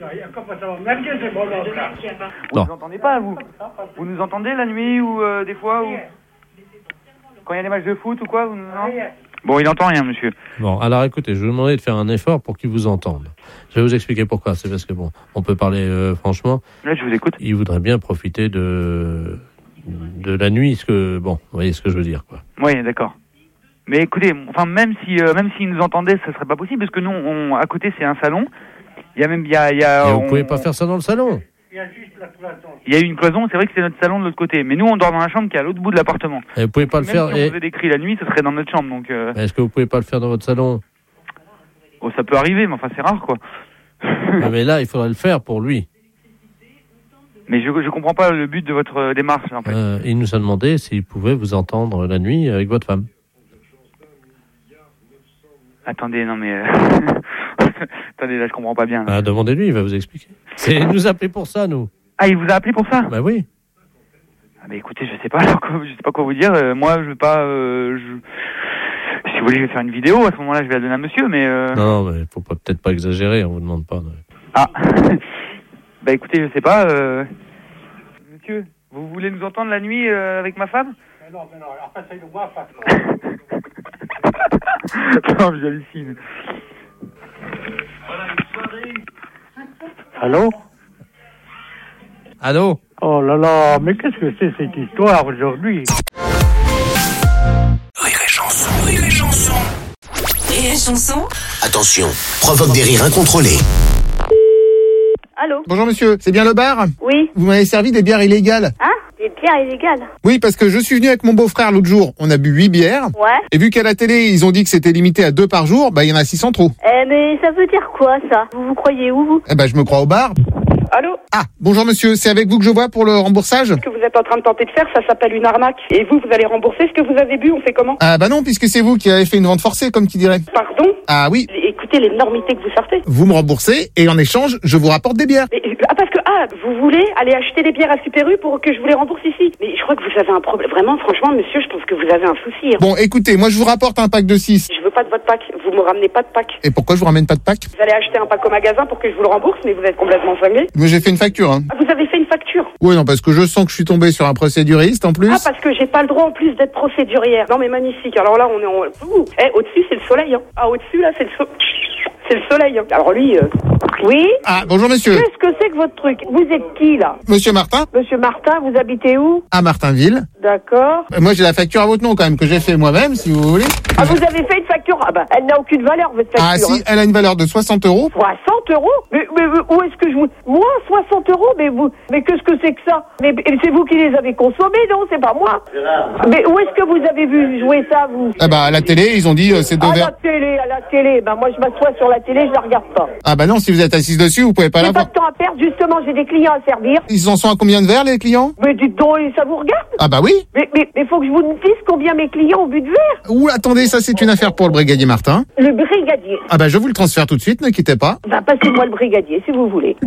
Vous Non. nous entendez pas, vous? Vous nous entendez la nuit ou euh, des fois ou... Quand il y a des matchs de foot ou quoi vous... Non. Bon, il entend rien, monsieur. Bon, alors écoutez, je vais vous demander de faire un effort pour qu'il vous entende. Je vais vous expliquer pourquoi. C'est parce que, bon, on peut parler euh, franchement. Là, je vous écoute. Il voudrait bien profiter de de la nuit, ce que, bon, vous voyez ce que je veux dire, quoi. Oui, d'accord. Mais écoutez, enfin, même si, euh, même s'il nous entendait, ça serait pas possible, parce que nous, on, à côté, c'est un salon. Il y a même, il y a, il y a. Et on, vous pouvez pas faire ça dans le salon. Il y a juste la cloison. Il y a une cloison, c'est vrai que c'est notre salon de l'autre côté. Mais nous, on dort dans la chambre qui est à l'autre bout de l'appartement. Et vous pouvez pas le même faire. Si on et... faisait des cris la nuit, ce serait dans notre chambre, donc. Euh... Est-ce que vous pouvez pas le faire dans votre salon? Oh, ça peut arriver, mais enfin, c'est rare, quoi. Mais là, il faudrait le faire pour lui. Mais je je comprends pas le but de votre euh, démarche, en fait. Euh, il nous a demandé s'il pouvait vous entendre la nuit avec votre femme. Attendez, non mais... Euh... Attendez, là, je comprends pas bien. Là. Ah, demandez-lui, il va vous expliquer. C'est, il nous a appelé pour ça, nous. Ah, il vous a appelé pour ça? Bah oui. Ah, bah écoutez, je sais pas, alors, je sais pas quoi vous dire. Euh, moi, je veux pas... Euh, je... Si vous voulez, je vais faire une vidéo. À ce moment-là, je vais la donner à monsieur, mais... Euh... Non, non, mais faut pas, peut-être pas exagérer, on vous demande pas. De... Ah. Bah écoutez, je sais pas. Euh... Monsieur, vous voulez nous entendre la nuit euh, avec ma femme? Mais non, mais non, alors passez-le-moi, face. Non, j'hallucine. Allô? Allô? Oh là là, mais qu'est-ce que c'est cette histoire aujourd'hui? Rire et chanson, rire et chanson. Rire et chanson. Attention, provoque des rires incontrôlés. Allô? Bonjour monsieur, c'est bien le bar? Oui. Vous m'avez servi des bières illégales? Hein? Des bières illégales? Oui, parce que je suis venu avec mon beau-frère l'autre jour. On a bu huit bières. Ouais. Et vu qu'à la télé, ils ont dit que c'était limité à deux par jour, bah il y en a six en trop. Eh, mais ça veut dire quoi, ça? Vous vous croyez où, vous? Eh ben, je me crois au bar. Allô? Ah, bonjour monsieur, c'est avec vous que je vois pour le remboursage? Ce que vous êtes en train de tenter de faire, ça s'appelle une arnaque. Et vous, vous allez rembourser ce que vous avez bu, on fait comment? Ah bah non, puisque c'est vous qui avez fait une vente forcée, comme qui dirait. Pardon? Ah oui. Écoutez l'énormité que vous sortez. Vous me remboursez, et en échange, je vous rapporte des bières. Mais, ah, parce que, ah, vous voulez aller acheter des bières à Super U pour que je vous les rembourse ici? Mais je crois que vous avez un problème. Vraiment, franchement, monsieur, je pense que vous avez un souci. Hein. Bon, écoutez, moi je vous rapporte un pack de six. Je veux pas de votre pack. Vous me ramenez pas de pack. Et pourquoi je vous ramène pas de pack? Vous allez acheter un pack au magasin pour que je vous le rembourse, mais vous êtes complètement cinglé. Mais j'ai fait une facture, hein. Ah, vous avez fait une facture? Oui, non, parce que je sens que je suis tombé sur un procéduriste, en plus. Ah, parce que j'ai pas le droit, en plus, d'être procédurière. Non, mais magnifique. Alors là, on est en... Ouh. Eh, au-dessus, c'est le soleil, hein. Ah, au-dessus, là, c'est le soleil. C'est le soleil, hein. Alors lui... Euh... Oui? Ah, bonjour monsieur. Qu'est-ce que c'est que votre truc? Vous êtes qui, là? Monsieur Martin? Monsieur Martin, vous habitez où? À Martinville. D'accord. Euh, Moi, j'ai la facture à votre nom, quand même, que j'ai fait moi-même, si vous voulez. Ah, vous avez fait une facture? Ah, bah, elle n'a aucune valeur, votre facture. Ah, si, hein. elle a une valeur de soixante euros. soixante euros? Mais, mais, mais où est-ce que je vous... Moi, soixante euros? Mais vous... Mais qu'est-ce que c'est que ça? Mais c'est vous qui les avez consommés, non? C'est pas moi. Mais où est-ce que vous avez vu jouer ça, vous? Ah bah, à la télé, ils ont dit, euh, c'est deux À verres. la télé, à la télé. Ben, moi, je m'assois sur la la télé, je la regarde pas. Ah bah non, si vous êtes assise dessus, vous pouvez pas la J'ai pas voir. de temps à perdre, justement, j'ai des clients à servir. Ils en sont à combien de verres, les clients? Mais dites donc, ça vous regarde? Ah bah oui. Mais, mais, mais faut que je vous dise combien mes clients ont bu de verre. Ouh, attendez, ça c'est une affaire pour le brigadier Martin. Le brigadier. Ah bah je vous le transfère tout de suite, ne quittez pas. Bah, passez-moi le brigadier, si vous voulez.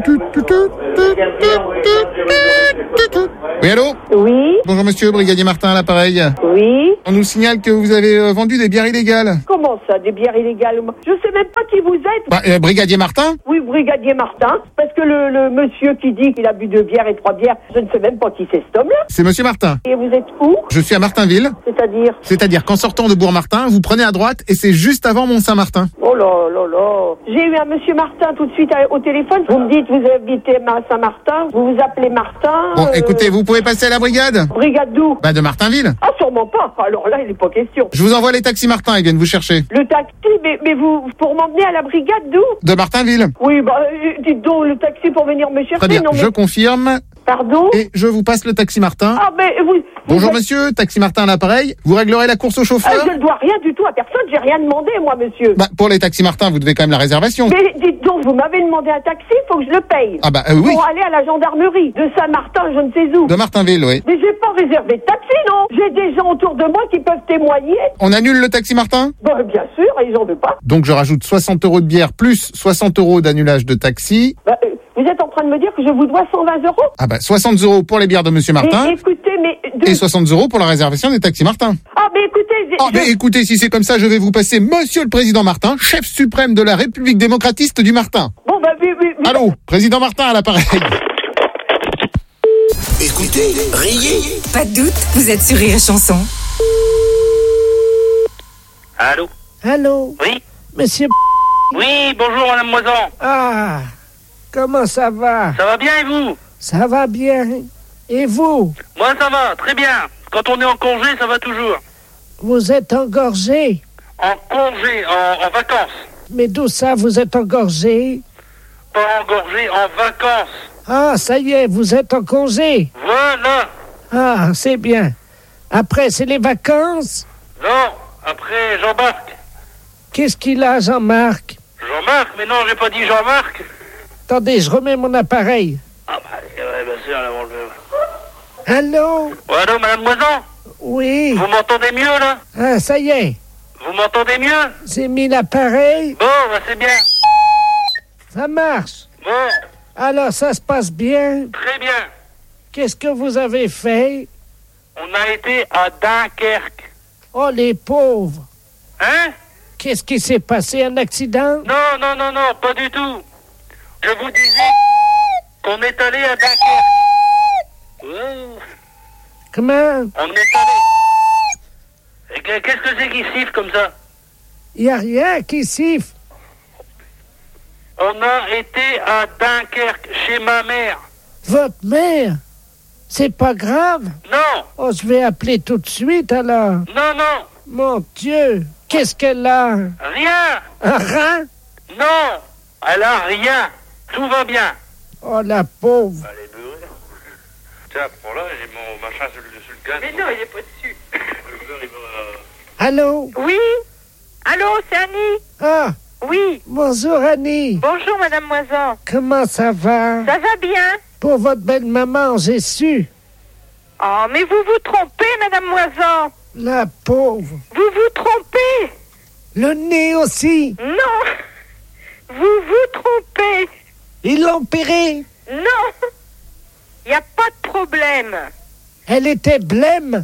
Oui, allô? Oui. Bonjour monsieur, brigadier Martin à l'appareil. Oui. On nous signale que vous avez euh, vendu des bières illégales. Comment ça, des bières illégales? Je sais même pas qui vous êtes. Bah, euh, brigadier Martin? Oui, brigadier Martin. Parce que le, le monsieur qui dit qu'il a bu deux bières et trois bières, je ne sais même pas qui c'est cet homme-là. C'est monsieur Martin. Et vous êtes où? Je suis à Martinville. C'est-à-dire? C'est-à-dire qu'en sortant de Bourg-Martin, vous prenez à droite et c'est juste avant Mont-Saint-Martin. Oh là là là. J'ai eu un monsieur Martin tout de suite au téléphone. Vous me dites, vous habitez à Saint-Martin, vous vous appelez Martin. Bon, euh... écoutez, vous pouvez passer à la brigade. Brigade d'où? Bah, de Martinville. Ah, sûrement pas. Alors là, il n'est pas question. Je vous envoie les taxis Martin, ils viennent vous chercher. Le taxi, mais, mais vous, pour m'emmener à la brigade d'où? De Martinville. Oui, bah, euh, dites donc, le taxi pour venir me chercher. Très bien, non, mais... je confirme. Pardon? Et je vous passe le taxi Martin. Ah, mais vous... Bonjour vous êtes... monsieur, taxi Martin à l'appareil. Vous réglerez la course au chauffeur? Ah, je ne dois rien du tout à personne, j'ai rien demandé, moi, monsieur. Bah, pour les taxis Martin, vous devez quand même la réservation. Mais dites donc, vous m'avez demandé un taxi, il faut que je le paye. Ah bah, euh, oui. Pour aller à la gendarmerie de Saint-Martin, je ne sais où. De Martinville, oui. Mais j'ai pas réservé de taxi, non? J'ai des gens autour de moi qui peuvent témoigner. On annule le taxi Martin? Bah, bien sûr, ils en veulent pas. Donc je rajoute soixante euros de bière plus soixante euros d'annulage de taxi. Bah, euh, vous êtes en train de me dire que je vous dois cent vingt euros? Ah bah, soixante euros pour les bières de monsieur Martin. Mais écoutez, mais... De... Et soixante euros pour la réservation des taxis Martin. Ah, mais écoutez... Je... Ah, mais écoutez, si c'est comme ça, je vais vous passer monsieur le président Martin, chef suprême de la République démocratiste du Martin. Bon, bah, oui, oui, oui. Allô, président Martin à l'appareil. Écoutez, riez. Pas de doute, vous êtes sur Rire et Chanson. Allô? Allô? Oui? Monsieur... Oui, bonjour madame Moisan. Ah, comment ça va? Ça va bien et vous? Ça va bien. Et vous? Moi ça va, très bien. Quand on est en congé, ça va toujours. Vous êtes engorgé? En congé, en, en vacances. Mais d'où ça, vous êtes engorgé? Pas engorgé, en vacances. Ah, ça y est, vous êtes en congé. Voilà. Ah, c'est bien. Après, c'est les vacances? Non, après Jean-Marc. Qu'est-ce qu'il a, Jean-Marc? Jean-Marc? Mais non, j'ai pas dit Jean-Marc. Attendez, je remets mon appareil. Ah bah, ouais, bien sûr, là, on le... Allô? Ouais, allô, madame Moisan? Oui. Vous m'entendez mieux, là? Ah, ça y est. Vous m'entendez mieux? J'ai mis l'appareil. Bon, bah c'est bien. Ça marche. Bon. Alors, ça se passe bien? Très bien. Qu'est-ce que vous avez fait? On a été à Dunkerque. Oh, les pauvres. Hein? Qu'est-ce qui s'est passé? Un accident? Non, non, non, non, pas du tout. Je vous disais qu'on est allé à Dunkerque. Oh. Comment? On est allé. Et qu'est-ce que c'est qui siffle comme ça? Il n'y a rien qui siffle. On a été à Dunkerque, chez ma mère. Votre mère? C'est pas grave? Non. Oh, je vais appeler tout de suite, alors. Non, non. Mon Dieu, qu'est-ce qu'elle a? Rien. Un rein? Non, elle a rien. Tout va bien. Oh, la pauvre. Elle est beurrée. Tiens, prends là, j'ai mon machin sur le, sur le gaz. Mais non, il est pas dessus. Le beurre, il va... Allô? Oui? Allô, c'est Annie? Ah, Oui. bonjour Annie. Bonjour, Madame Moisan. Comment ça va? Ça va bien? Pour votre belle maman, j'ai su. Oh, mais vous vous trompez, Madame Moisan. La pauvre. Vous vous trompez. Le nez aussi. Non. Vous vous trompez. Ils l'ont opérée. Non. Il n'y a pas de problème. Elle était blême.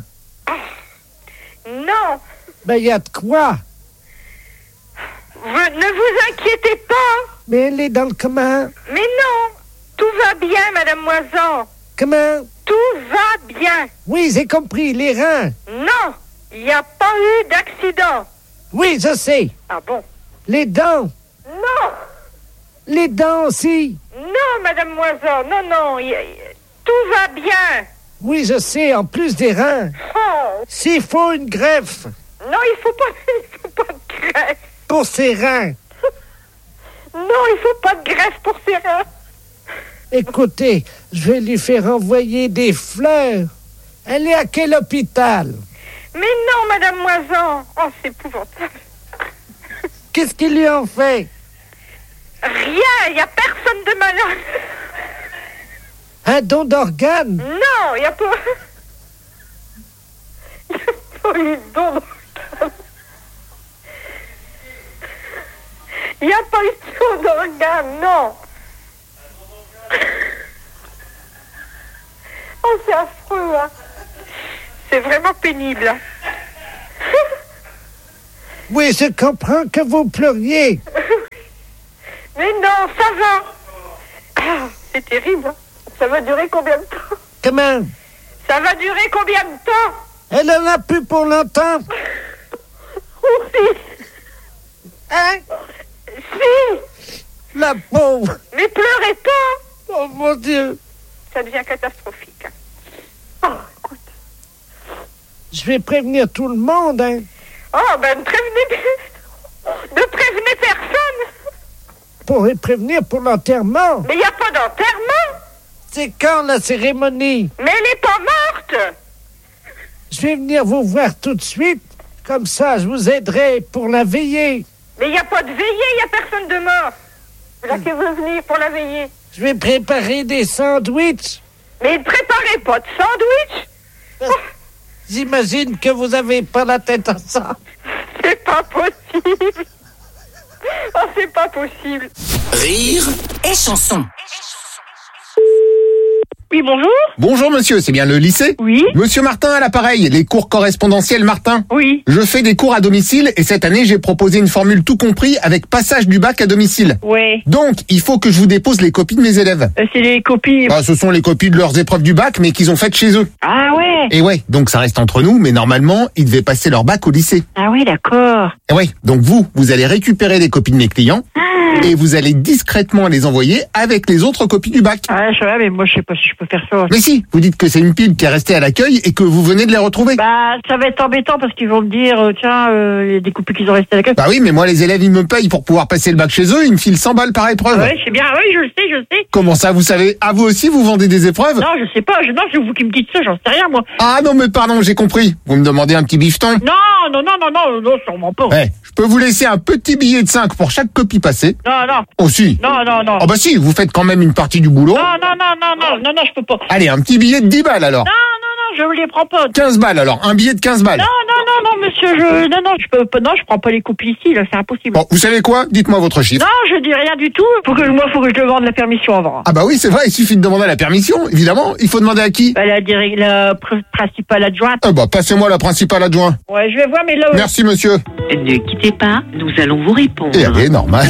Non. Ben, il y a de quoi. Vous, ne vous inquiétez pas. Mais elle est dans le comment? Mais non. Tout va bien, Madame Moisan. Comment? Tout va bien. Oui, j'ai compris, les reins. Non. Il n'y a pas eu d'accident. Oui, je sais. Ah bon? Les dents. Non. Les dents aussi. Non, Madame Moisan. Non, non. Y a, y a, tout va bien. Oui, je sais, en plus des reins. Oh. S'il faut une greffe. Non, il faut pas, il faut pas de greffe. Pour ses reins. Non, il faut pas de greffe pour ses reins. Écoutez, je vais lui faire envoyer des fleurs. Elle est à quel hôpital? Mais non, Madame Moisan. Oh, c'est épouvantable. Qu'est-ce qu'ils lui ont fait? il n'y a personne de malade. Un don d'organe? Non, il n'y a pas... Il n'y a pas eu de don d'organe. Il n'y a pas eu de don d'organe, non. Oh, c'est affreux, hein. C'est vraiment pénible. Oui, je comprends que vous pleuriez. Mais non, ça va. Ah, c'est terrible. Ça va durer combien de temps? Comment? Ça va durer combien de temps? Elle en a plus pour longtemps. Oui. Hein? Si. La pauvre. Mais pleurez pas. Oh mon Dieu. Ça devient catastrophique. Oh, écoute. Je vais prévenir tout le monde, hein. Oh, ben ne prévenez... Ne prévenez personne. Pour prévenir pour l'enterrement. Mais il n'y a pas d'enterrement. C'est quand la cérémonie? Mais elle n'est pas morte. Je vais venir vous voir tout de suite. Comme ça, je vous aiderai pour la veillée. Mais il n'y a pas de veillée, il n'y a personne de mort. Là que vous venez pour la veillée. Je vais préparer des sandwichs. Mais ne préparez pas de sandwich. Oh. J'imagine que vous n'avez pas la tête à ça. C'est pas possible. Oh, c'est pas possible. Rire et chanson. Oui, bonjour. Bonjour monsieur, c'est bien le lycée? Oui. Monsieur Martin à l'appareil, les cours correspondentiels Martin. Oui. Je fais des cours à domicile et cette année j'ai proposé une formule tout compris avec passage du bac à domicile. Ouais. Donc, il faut que je vous dépose les copies de mes élèves. Euh, c'est les copies... Bah, ce sont les copies de leurs épreuves du bac mais qu'ils ont faites chez eux. Ah ouais. Et ouais, donc ça reste entre nous, mais normalement, ils devaient passer leur bac au lycée. Ah oui, d'accord. Et ouais, donc vous, vous allez récupérer les copies de mes clients. Ah. Et vous allez discrètement les envoyer avec les autres copies du bac. Ah, je sais, mais moi, je sais pas si je peux faire ça. Mais si, vous dites que c'est une pile qui est restée à l'accueil et que vous venez de les retrouver. Bah, ça va être embêtant parce qu'ils vont me dire, euh, tiens, euh, il y a des copies qui ont resté à l'accueil. Bah oui, mais moi, les élèves, ils me payent pour pouvoir passer le bac chez eux, ils me filent cent balles par épreuve. Ouais, c'est bien, oui, je le sais, je le sais. Comment ça, vous savez? Ah, vous aussi, vous vendez des épreuves? Non, je sais pas, je, non, c'est vous qui me dites ça, j'en sais rien, moi. Ah non, mais pardon, j'ai compris. Vous me demandez un petit bifton? Non, non, non, non, non, non, sûrement pas. Ouais, je peux vous laisser un petit billet de cinq pour chaque copie passée. Non, non. Aussi. Non, non, non. Oh bah si, vous faites quand même une partie du boulot. Non, non, non, non, non, non, non, je peux pas. Allez, un petit billet de dix balles alors. Non, non, non, je les prends pas. quinze balles alors, un billet de quinze balles. Non, non, non, non, monsieur, je, non, non, je peux pas, non, je prends pas les copies ici, là, c'est impossible. Bon, vous savez quoi? Dites-moi votre chiffre. Non, je dis rien du tout. Faut que, moi, faut que je demande la permission avant. Ah bah oui, c'est vrai, il suffit de demander la permission, évidemment. Il faut demander à qui? Bah, la, direct, la pr- principale adjointe. Ah bah, passez-moi la principale adjointe. Ouais, je vais voir, mais là... Merci, monsieur. Ne quittez pas, nous allons vous répondre. Et allez, normal.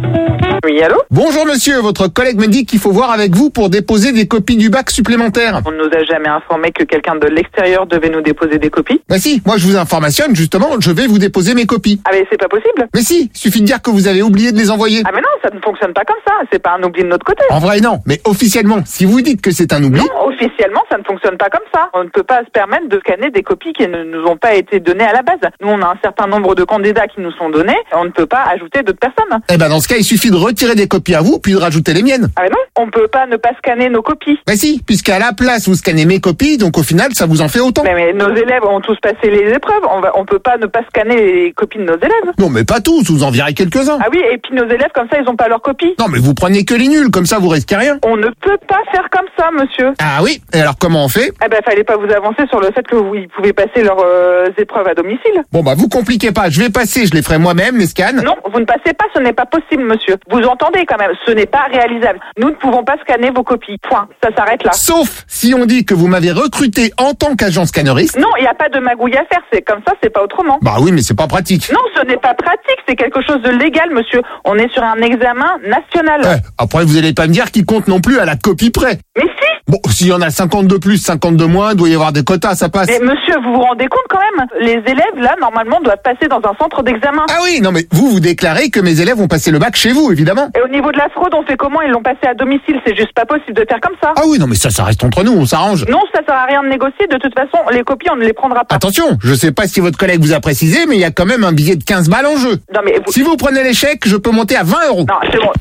Oui, allô? Bonjour monsieur, votre collègue me dit qu'il faut voir avec vous pour déposer des copies du bac supplémentaires. On ne nous a jamais informé que quelqu'un de l'extérieur devait nous déposer des copies. Bah si, moi je vous informationne, justement, je vais vous déposer mes copies. Ah mais c'est pas possible. Mais si, suffit de dire que vous avez oublié de les envoyer. Ah mais non, ça ne fonctionne pas comme ça, c'est pas un oubli de notre côté. En vrai non, mais officiellement, si vous dites que c'est un oubli... Non, officiellement ça ne fonctionne pas comme ça. On ne peut pas se permettre de scanner des copies qui ne nous ont pas été données à la base. Nous on a un certain nombre de candidats qui nous sont donnés, on ne peut pas ajouter d'autres personnes. Eh ben dans ce cas, il suffit de retirer des copies à vous, puis de rajouter les miennes. Ah mais non, on peut pas ne pas scanner nos copies. Bah si, puisqu'à la place vous scannez mes copies, donc au final ça vous en fait autant. Mais, mais nos élèves ont tous passé les épreuves, on va, on peut pas ne pas scanner les copies de nos élèves. Non mais pas tous, vous en virez quelques-uns. Ah oui, et puis nos élèves comme ça ils ont pas leurs copies. Non mais vous prenez que les nuls, comme ça vous risquez rien. On ne peut pas faire comme ça, monsieur. Ah oui, et alors comment on fait? Eh ben fallait pas vous avancer sur le fait que vous ils pouvaient passer leurs euh, épreuves à domicile. Bon bah vous compliquez pas, je vais passer, je les ferai moi-même, les scans. Non, vous ne passez pas, ce n'est pas possible, monsieur. Vous entendez quand même, ce n'est pas réalisable. Nous ne pouvons pas scanner vos copies. Point. Ça s'arrête là. Sauf si on dit que vous m'avez recruté en tant qu'agent scanneriste. Non, il n'y a pas de magouille à faire. C'est comme ça, c'est pas autrement. Bah oui, mais c'est pas pratique. Non, ce n'est pas pratique. C'est quelque chose de légal, monsieur. On est sur un examen national. Ouais, après, vous allez pas me dire qu'il compte non plus à la copie près. Mais si. Bon, s'il y en a cinquante de plus, cinquante de moins, il doit y avoir des quotas, ça passe. Mais monsieur, vous vous rendez compte quand même? Les élèves, là, normalement, doivent passer dans un centre d'examen. Ah oui, non mais vous, vous déclarez que mes élèves ont passé le bac chez vous, évidemment. Et au niveau de la fraude, on fait comment? Ils l'ont passé à domicile. C'est juste pas possible de faire comme ça. Ah oui, non mais ça, ça reste entre nous, on s'arrange. Non, ça sert à rien de négocier. De toute façon, les copies, on ne les prendra pas. Attention, je sais pas si votre collègue vous a précisé, mais il y a quand même un billet de quinze balles en jeu. Non mais vous... Si vous prenez l'échec, je peux monter à vingt euros. Non, c'est bon.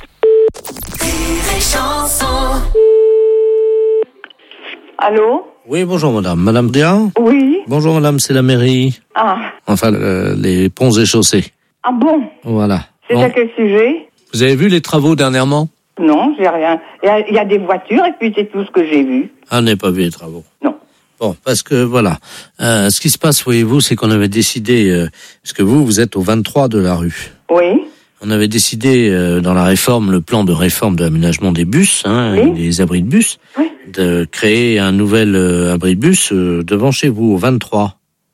Allô? Oui, bonjour madame. Madame Dian? Oui. Bonjour madame, c'est la mairie. Ah. Enfin, euh, les ponts et chaussées. Ah bon? Voilà. C'est Bon. à quel sujet? Vous avez vu les travaux dernièrement? Non, j'ai rien. Il y, a, il y a des voitures et puis c'est tout ce que j'ai vu. Ah, n'est pas vu les travaux. Non. Bon, parce que voilà, euh, ce qui se passe, voyez-vous, c'est qu'on avait décidé, euh, parce que vous, vous êtes au vingt-trois de la rue. Oui. On avait décidé euh, dans la réforme, le plan de réforme de l'aménagement des bus, hein, Oui. des abris de bus, Oui. de créer un nouvel euh, abri de bus euh, devant chez vous, au vingt-trois.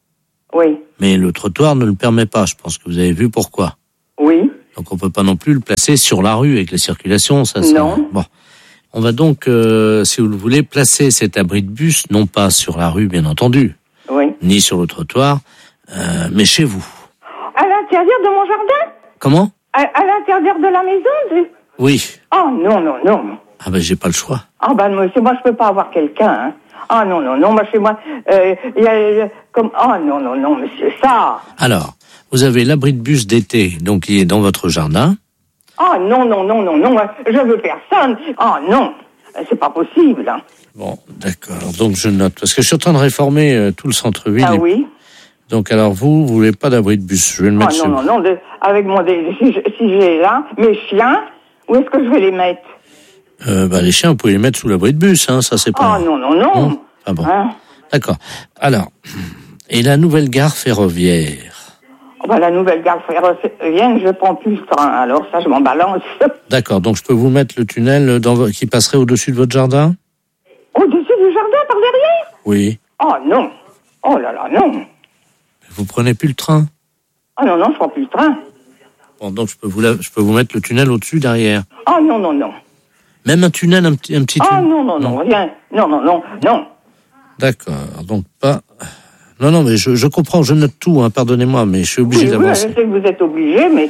Oui. Mais le trottoir ne le permet pas, je pense que vous avez vu pourquoi. Oui. Donc on peut pas non plus le placer sur la rue avec la circulation, ça. ça Non. Bon. On va donc, euh, si vous le voulez, placer cet abri de bus, non pas sur la rue, bien entendu, Oui. ni sur le trottoir, euh, mais chez vous. À l'intérieur de mon jardin? Comment? À, à l'intérieur de la maison? de- Oui. Oh non, non, non. Ah ben j'ai pas le choix. Ah ben monsieur, moi je peux pas avoir quelqu'un. Hein. Ah non, non, non, moi chez moi, euh, il y a euh, comme... Oh non, non, non, monsieur, ça... Alors, vous avez l'abri de bus d'été, donc il est dans votre jardin. Oh non, non, non, non, non, moi, je veux personne. Oh non, c'est pas possible. Hein. Bon, d'accord. Donc je note, parce que je suis en train de réformer euh, tout le centre-ville. Ah et- oui. Donc alors vous, vous voulez pas d'abri de bus? Je vais le Oh mettre non, sur... non, non, de- avec mon... dé- Si, je- si j'ai là, mes chiens, où est-ce que je vais les mettre? Euh, bah, les chiens, vous pouvez les mettre sous l'abri de bus, hein, ça c'est pas... Oh non, non, non. Ah bon. Hein? D'accord. Alors, et la nouvelle gare ferroviaire? Oh, ben, la nouvelle gare ferroviaire, je prends plus le train, alors ça, je m'en balance. D'accord, donc je peux vous mettre le tunnel dans vo- qui passerait au-dessus de votre jardin? Au-dessus du jardin, par derrière? Oui. Oh non. Oh là là, non. Vous prenez plus le train? Oh non, non, je prends plus le train. Bon, donc je peux vous, la- je peux vous mettre le tunnel au-dessus, derrière. Oh non, non, non. Même un tunnel, un petit, un petit Oh tunnel? non, non, non, rien. Non, non, non, non. D'accord, donc pas... Non, non, mais je, je comprends, je note tout, hein, pardonnez-moi, mais je suis obligé Oui, oui, je d'avancer. sais que vous êtes obligé, mais...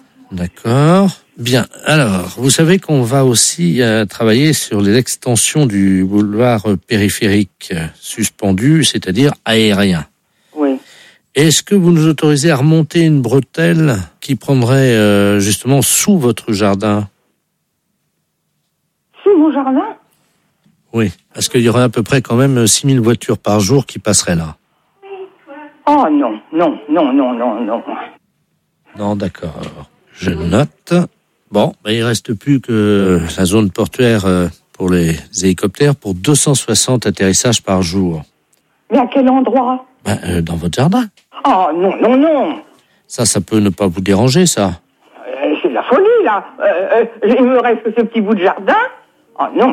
D'accord. Bien. Alors, vous savez qu'on va aussi euh, travailler sur les extensions du boulevard euh, périphérique euh, suspendu, c'est-à-dire aérien. Oui. Est-ce que vous nous autorisez à remonter une bretelle qui prendrait euh, justement sous votre jardin? Sous mon jardin? Oui, parce qu'il y aurait à peu près quand même six mille voitures par jour qui passeraient là. Oh non, non, non, non, non, non. Non, d'accord. Je note. Bon, ben, il reste plus que euh, la zone portuaire euh, pour les hélicoptères pour deux cent soixante atterrissages par jour. Mais à quel endroit? Ben, euh, dans votre jardin. Oh non, non, non. Ça, ça peut ne pas vous déranger, ça. Euh, c'est de la folie, là. Euh, euh, il me reste que ce petit bout de jardin. Oh non.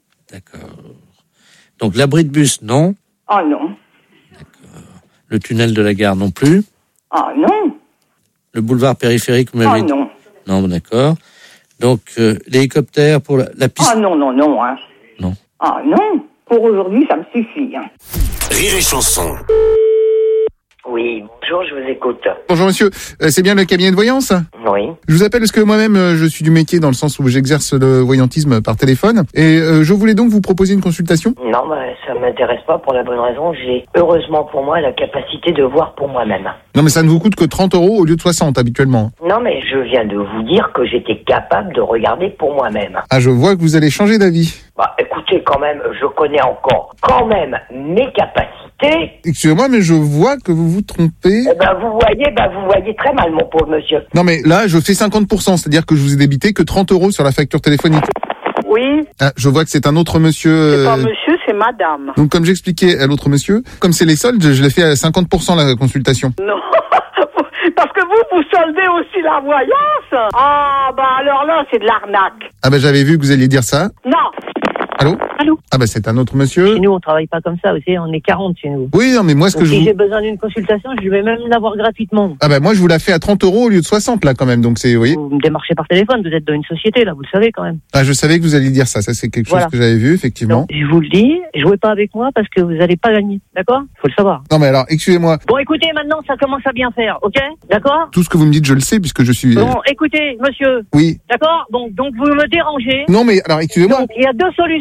Donc, l'abri de bus, non. Oh non. Le tunnel de la gare, non plus. Oh non. Le boulevard périphérique, vous Oh m'avez dit. non. Non, d'accord. Donc, euh, l'hélicoptère pour la, la piste. Oh non, non, non, hein. Non. Ah non. Pour aujourd'hui, ça me suffit, hein. Rire et chanson. Oui, bonjour, je vous écoute. Bonjour monsieur, Euh, c'est bien le cabinet de voyance? Oui. Je vous appelle parce que moi-même euh, je suis du métier dans le sens où j'exerce le voyantisme par téléphone et euh, je voulais donc vous proposer une consultation. Non, bah, ça m'intéresse pas pour la bonne raison. J'ai, heureusement pour moi, la capacité de voir pour moi-même. Non mais ça ne vous coûte que trente euros au lieu de soixante habituellement. Non, mais je viens de vous dire que j'étais capable de regarder pour moi-même. Ah je vois que vous allez changer d'avis. Bah, écoutez, quand même, je connais encore, quand même, mes capacités. Excusez-moi mais je vois que vous vous trompez. Eh ben, vous voyez, ben, vous voyez très mal, mon pauvre monsieur. Non mais là je fais cinquante pour cent, c'est-à-dire que je vous ai débité que trente euros sur la facture téléphonique. Oui, Ah, je vois que c'est un autre monsieur. c'est pas euh, monsieur, c'est madame. Donc comme j'expliquais à l'autre monsieur, comme c'est les soldes, je l'ai fait à cinquante pour cent la consultation. Non, parce que vous, vous soldez aussi la voyance. Ah, bah alors là, c'est de l'arnaque. Ah bah j'avais vu que vous alliez dire ça. Non. Allô? Allô? Ah bah c'est un autre monsieur. Chez nous, on travaille pas comme ça, vous savez, on est quarante chez nous. Oui, non mais moi ce Donc, que je si vous... j'ai besoin d'une consultation, je vais même l'avoir gratuitement. Ah bah moi je vous la fais à trente euros au lieu de soixante là quand même, donc c'est, vous voyez. Vous me démarchez par téléphone, vous êtes dans une société, là, vous le savez quand même. Ah je savais que vous alliez dire ça, ça c'est quelque chose Voilà. que j'avais vu effectivement. Je vous le dis, jouez pas avec moi parce que vous allez pas gagner, d'accord? Faut le savoir. Non mais alors, excusez-moi, Bon, écoutez, maintenant, ça commence à bien faire, ok? D'accord? tout ce que vous me dites je le sais puisque je suis... euh, Bon, écoutez, monsieur. Oui. D'accord? Donc, donc, vous me dérangez. Non mais alors excusez-moi. Donc, il y a deux solutions qui vont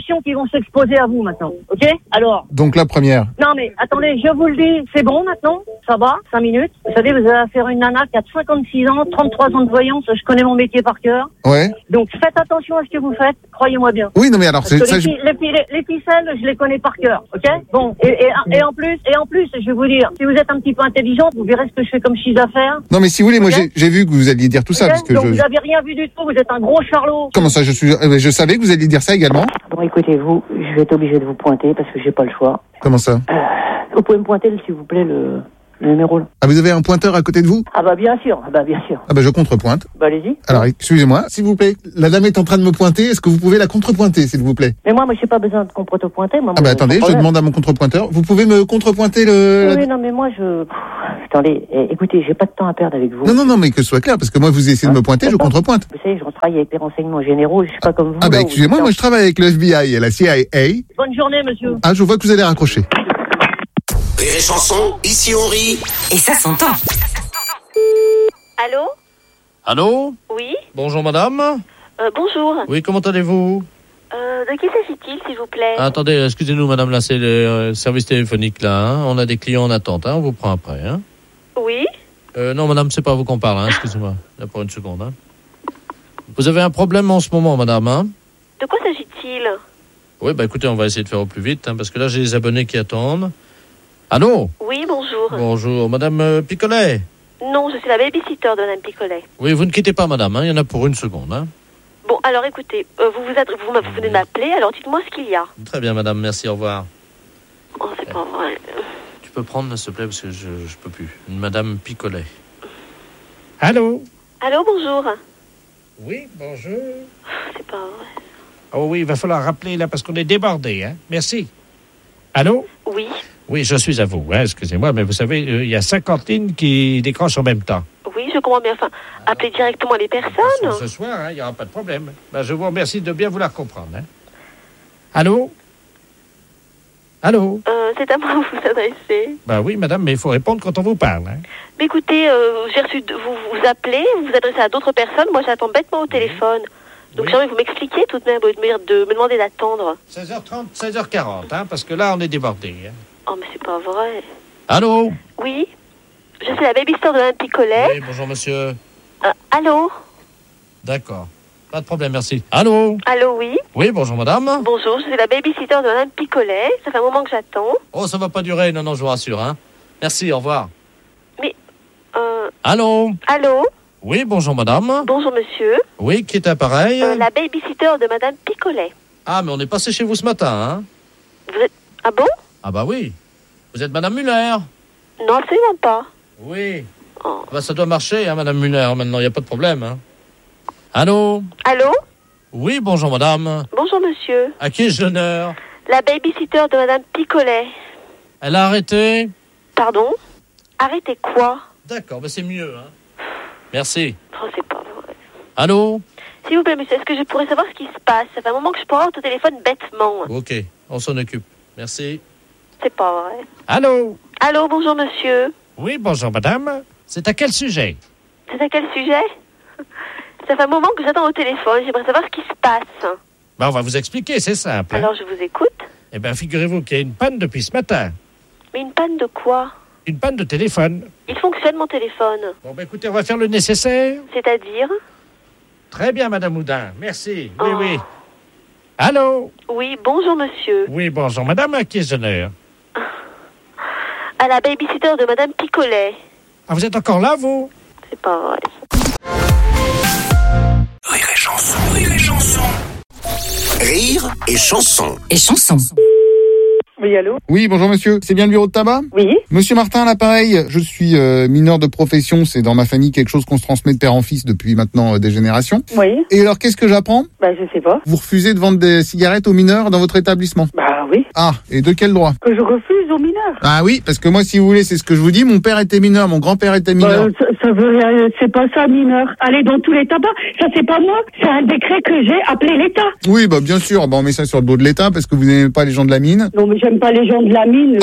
s'exposer à vous maintenant, ok? Alors. Donc la première. Non mais attendez, je vous le dis, c'est bon maintenant, ça va, cinq minutes. Vous savez, vous avez affaire à une nana qui a cinquante-six ans, trente-trois ans de voyance, je connais mon métier par cœur. Ouais. Donc faites attention à ce que vous faites, croyez-moi bien. Oui, non mais alors Parce c'est que ça. les, je- fi- les, fi- les, les ficelles, je les connais par cœur, ok? Bon, et, et, et en plus, et en plus, je vais vous dire, si vous êtes un petit peu intelligent, vous verrez ce que je fais comme chiffre d'affaires. Non mais si vous voulez, moi Ok. j'ai j'ai vu que vous alliez dire tout ça Ok. parce que Donc je. vous avez rien vu du tout, vous êtes un gros charlot. Comment ça, je suis. euh, Je savais que vous alliez dire ça également. Bon, écoutez, vous, je vais être obligé de vous pointer parce que j'ai pas le choix. Comment ça? Vous pouvez me pointer, s'il vous plaît, le, le numéro là. Ah, vous avez un pointeur à côté de vous? Ah bah bien sûr, ah bah bien sûr. Ah bah je contrepointe. Bah allez-y. Alors excusez-moi, s'il vous plaît. La dame est en train de me pointer. Est-ce que vous pouvez la contrepointer, s'il vous plaît? Mais moi, moi, j'ai pas besoin de contre-pointer. Moi, Ah bah moi, attendez, sans je problème. demande à mon contrepointeur. Vous pouvez me contrepointer le. Oui, la- oui, non, mais moi, je... Pff, attendez, eh, écoutez, j'ai pas de temps à perdre avec vous. Non non non, mais que ce soit clair, parce que moi vous essayez de me pointer, je contrepointe. Vous savez, je travaille avec les renseignements généraux, je suis pas comme vous. Ah bah là, où- excusez-moi, moi je travaille avec le F B I et la C I A. Bonne journée, monsieur. Ah, je vois que vous allez raccrocher. Rire et chanson, ici on rit. Et ça s'entend. Allô? Allô? Oui? Bonjour madame. Euh, bonjour. Oui, comment allez-vous? Euh, de qui s'agit-il, s'il vous plaît? Ah, attendez, excusez-nous madame, là c'est le euh, service téléphonique là. Hein. On a des clients en attente, hein. On vous prend après. Hein. Oui? Euh, non madame, c'est pas à vous qu'on parle, hein. Excusez-moi. Là pour une seconde. Hein. Vous avez un problème en ce moment madame, hein? De quoi s'agit-il? Oui, bah écoutez, on va essayer de faire au plus vite, hein, parce que là j'ai des abonnés qui attendent. Allô? Oui, bonjour. Bonjour, madame euh, Picolet. Non, je suis la babysitter de Madame Picolet. Oui, vous ne quittez pas madame, hein. Il y en a pour une seconde. Hein. Bon, alors écoutez, euh, vous, vous, adre- vous, m'a- vous venez de m'appeler, alors dites-moi ce qu'il y a. Très bien madame, merci, au revoir. Oh, c'est pas vrai. Tu peux prendre, s'il te plaît, parce que je, je peux plus. Une madame Picolet. Allô? Allô, bonjour. Oui, bonjour. C'est pas vrai. Oh oui, il va falloir rappeler là parce qu'on est débordé, hein. Merci. Allô? Oui. Oui, je suis à vous, hein, excusez-moi, mais vous savez, euh, il y a cinquante lignes qui décrochent en même temps. Oui, je comprends bien. Enfin, appelez directement les personnes. Ce soir, hein, il n'y aura pas de problème. Ben, je vous remercie de bien vouloir comprendre. Hein. Allô? Allô? Euh, c'est à moi de vous adresser. Ben oui, madame, mais il faut répondre quand on vous parle. Hein. Mais écoutez, euh, j'ai reçu de- vous vous appelez, vous vous adressez à d'autres personnes. Moi, j'attends bêtement au téléphone. Donc, j'aimerais que vous m'expliquiez tout de même, au lieu de me, de me demander d'attendre. seize heures trente, seize heures quarante, hein, parce que là, on est débordé. Hein. Oh, mais c'est pas vrai. Allô? Oui, je suis la babysitter de Madame Picolet. Oui, bonjour monsieur. Euh, allô? D'accord. Pas de problème, merci. Allô? Allô, oui. Oui, bonjour madame. Bonjour, je suis la babysitter de Madame Picolet. Ça fait un moment que j'attends. Oh, ça va pas durer, non, non, je vous rassure. Hein. Merci, au revoir. Mais, euh, Allô? allô? Oui, bonjour madame. Bonjour, monsieur. Oui, qui est appareil? Euh, la babysitter de Madame Picolet. Ah, mais on est passé chez vous ce matin, hein? Vous êtes... Ah bon? Ah bah oui. Vous êtes madame Muller? Non, absolument pas. Oui. Oh. Bah ça doit marcher, hein, madame Muller, maintenant, il n'y a pas de problème, hein. Allô? Allô? Oui, bonjour madame. Bonjour, monsieur. À qui ai-je l'honneur? La babysitter de Madame Picolet. Elle a arrêté? Pardon? Arrêtez quoi? D'accord, bah c'est mieux, hein. Merci. Oh, c'est pas vrai. Allô? S'il vous plaît, monsieur, est-ce que je pourrais savoir ce qui se passe? Ça fait un moment que je pourrais avoir au téléphone bêtement. Ok, on s'en occupe. Merci. C'est pas vrai. Allô? Allô, bonjour, monsieur. Oui, bonjour, madame. C'est à quel sujet? C'est à quel sujet? Ça fait un moment que j'attends au téléphone. J'aimerais savoir ce qui se passe. Ben, on va vous expliquer, c'est simple. Hein. Alors, je vous écoute. Eh bien, figurez-vous qu'il y a une panne depuis ce matin. Mais une panne de quoi? Une panne de téléphone. Il fonctionne, mon téléphone. Bon, ben écoutez, on va faire le nécessaire. C'est-à-dire? Très bien, madame Houdin. Merci. Oui, Oh. oui. Allô? Oui, bonjour, monsieur. Oui, bonjour, madame. À qui ai-je l'honneur? À la babysitter de Madame Picolet. Ah, vous êtes encore là, vous? C'est pas vrai. Rire et chanson, rire et chanson. Rire et chanson. Et chanson. Oui, allô? Oui, bonjour monsieur. C'est bien le bureau de tabac? Oui. Monsieur Martin, à l'appareil. Je suis euh, mineur de profession. C'est dans ma famille quelque chose qu'on se transmet de père en fils depuis maintenant euh, des générations. Oui. Et alors, qu'est-ce que j'apprends? Bah, je sais pas. Vous refusez de vendre des cigarettes aux mineurs dans votre établissement? Bah oui. Ah, et de quel droit? Que je refuse aux mineurs. Ah oui, parce que moi, si vous voulez, c'est ce que je vous dis, mon père était mineur, mon grand-père était mineur. Bah, ça, ça veut rien, c'est pas ça, mineur. Allez dans tous les tabacs. Ça, c'est pas moi. C'est un décret que j'ai appelé l'État. Oui, bah bien sûr. Bah, on met ça sur le dos de l'État parce que vous n'aimez pas les gens de la mine. Non, mais j'aime pas les gens de la mine.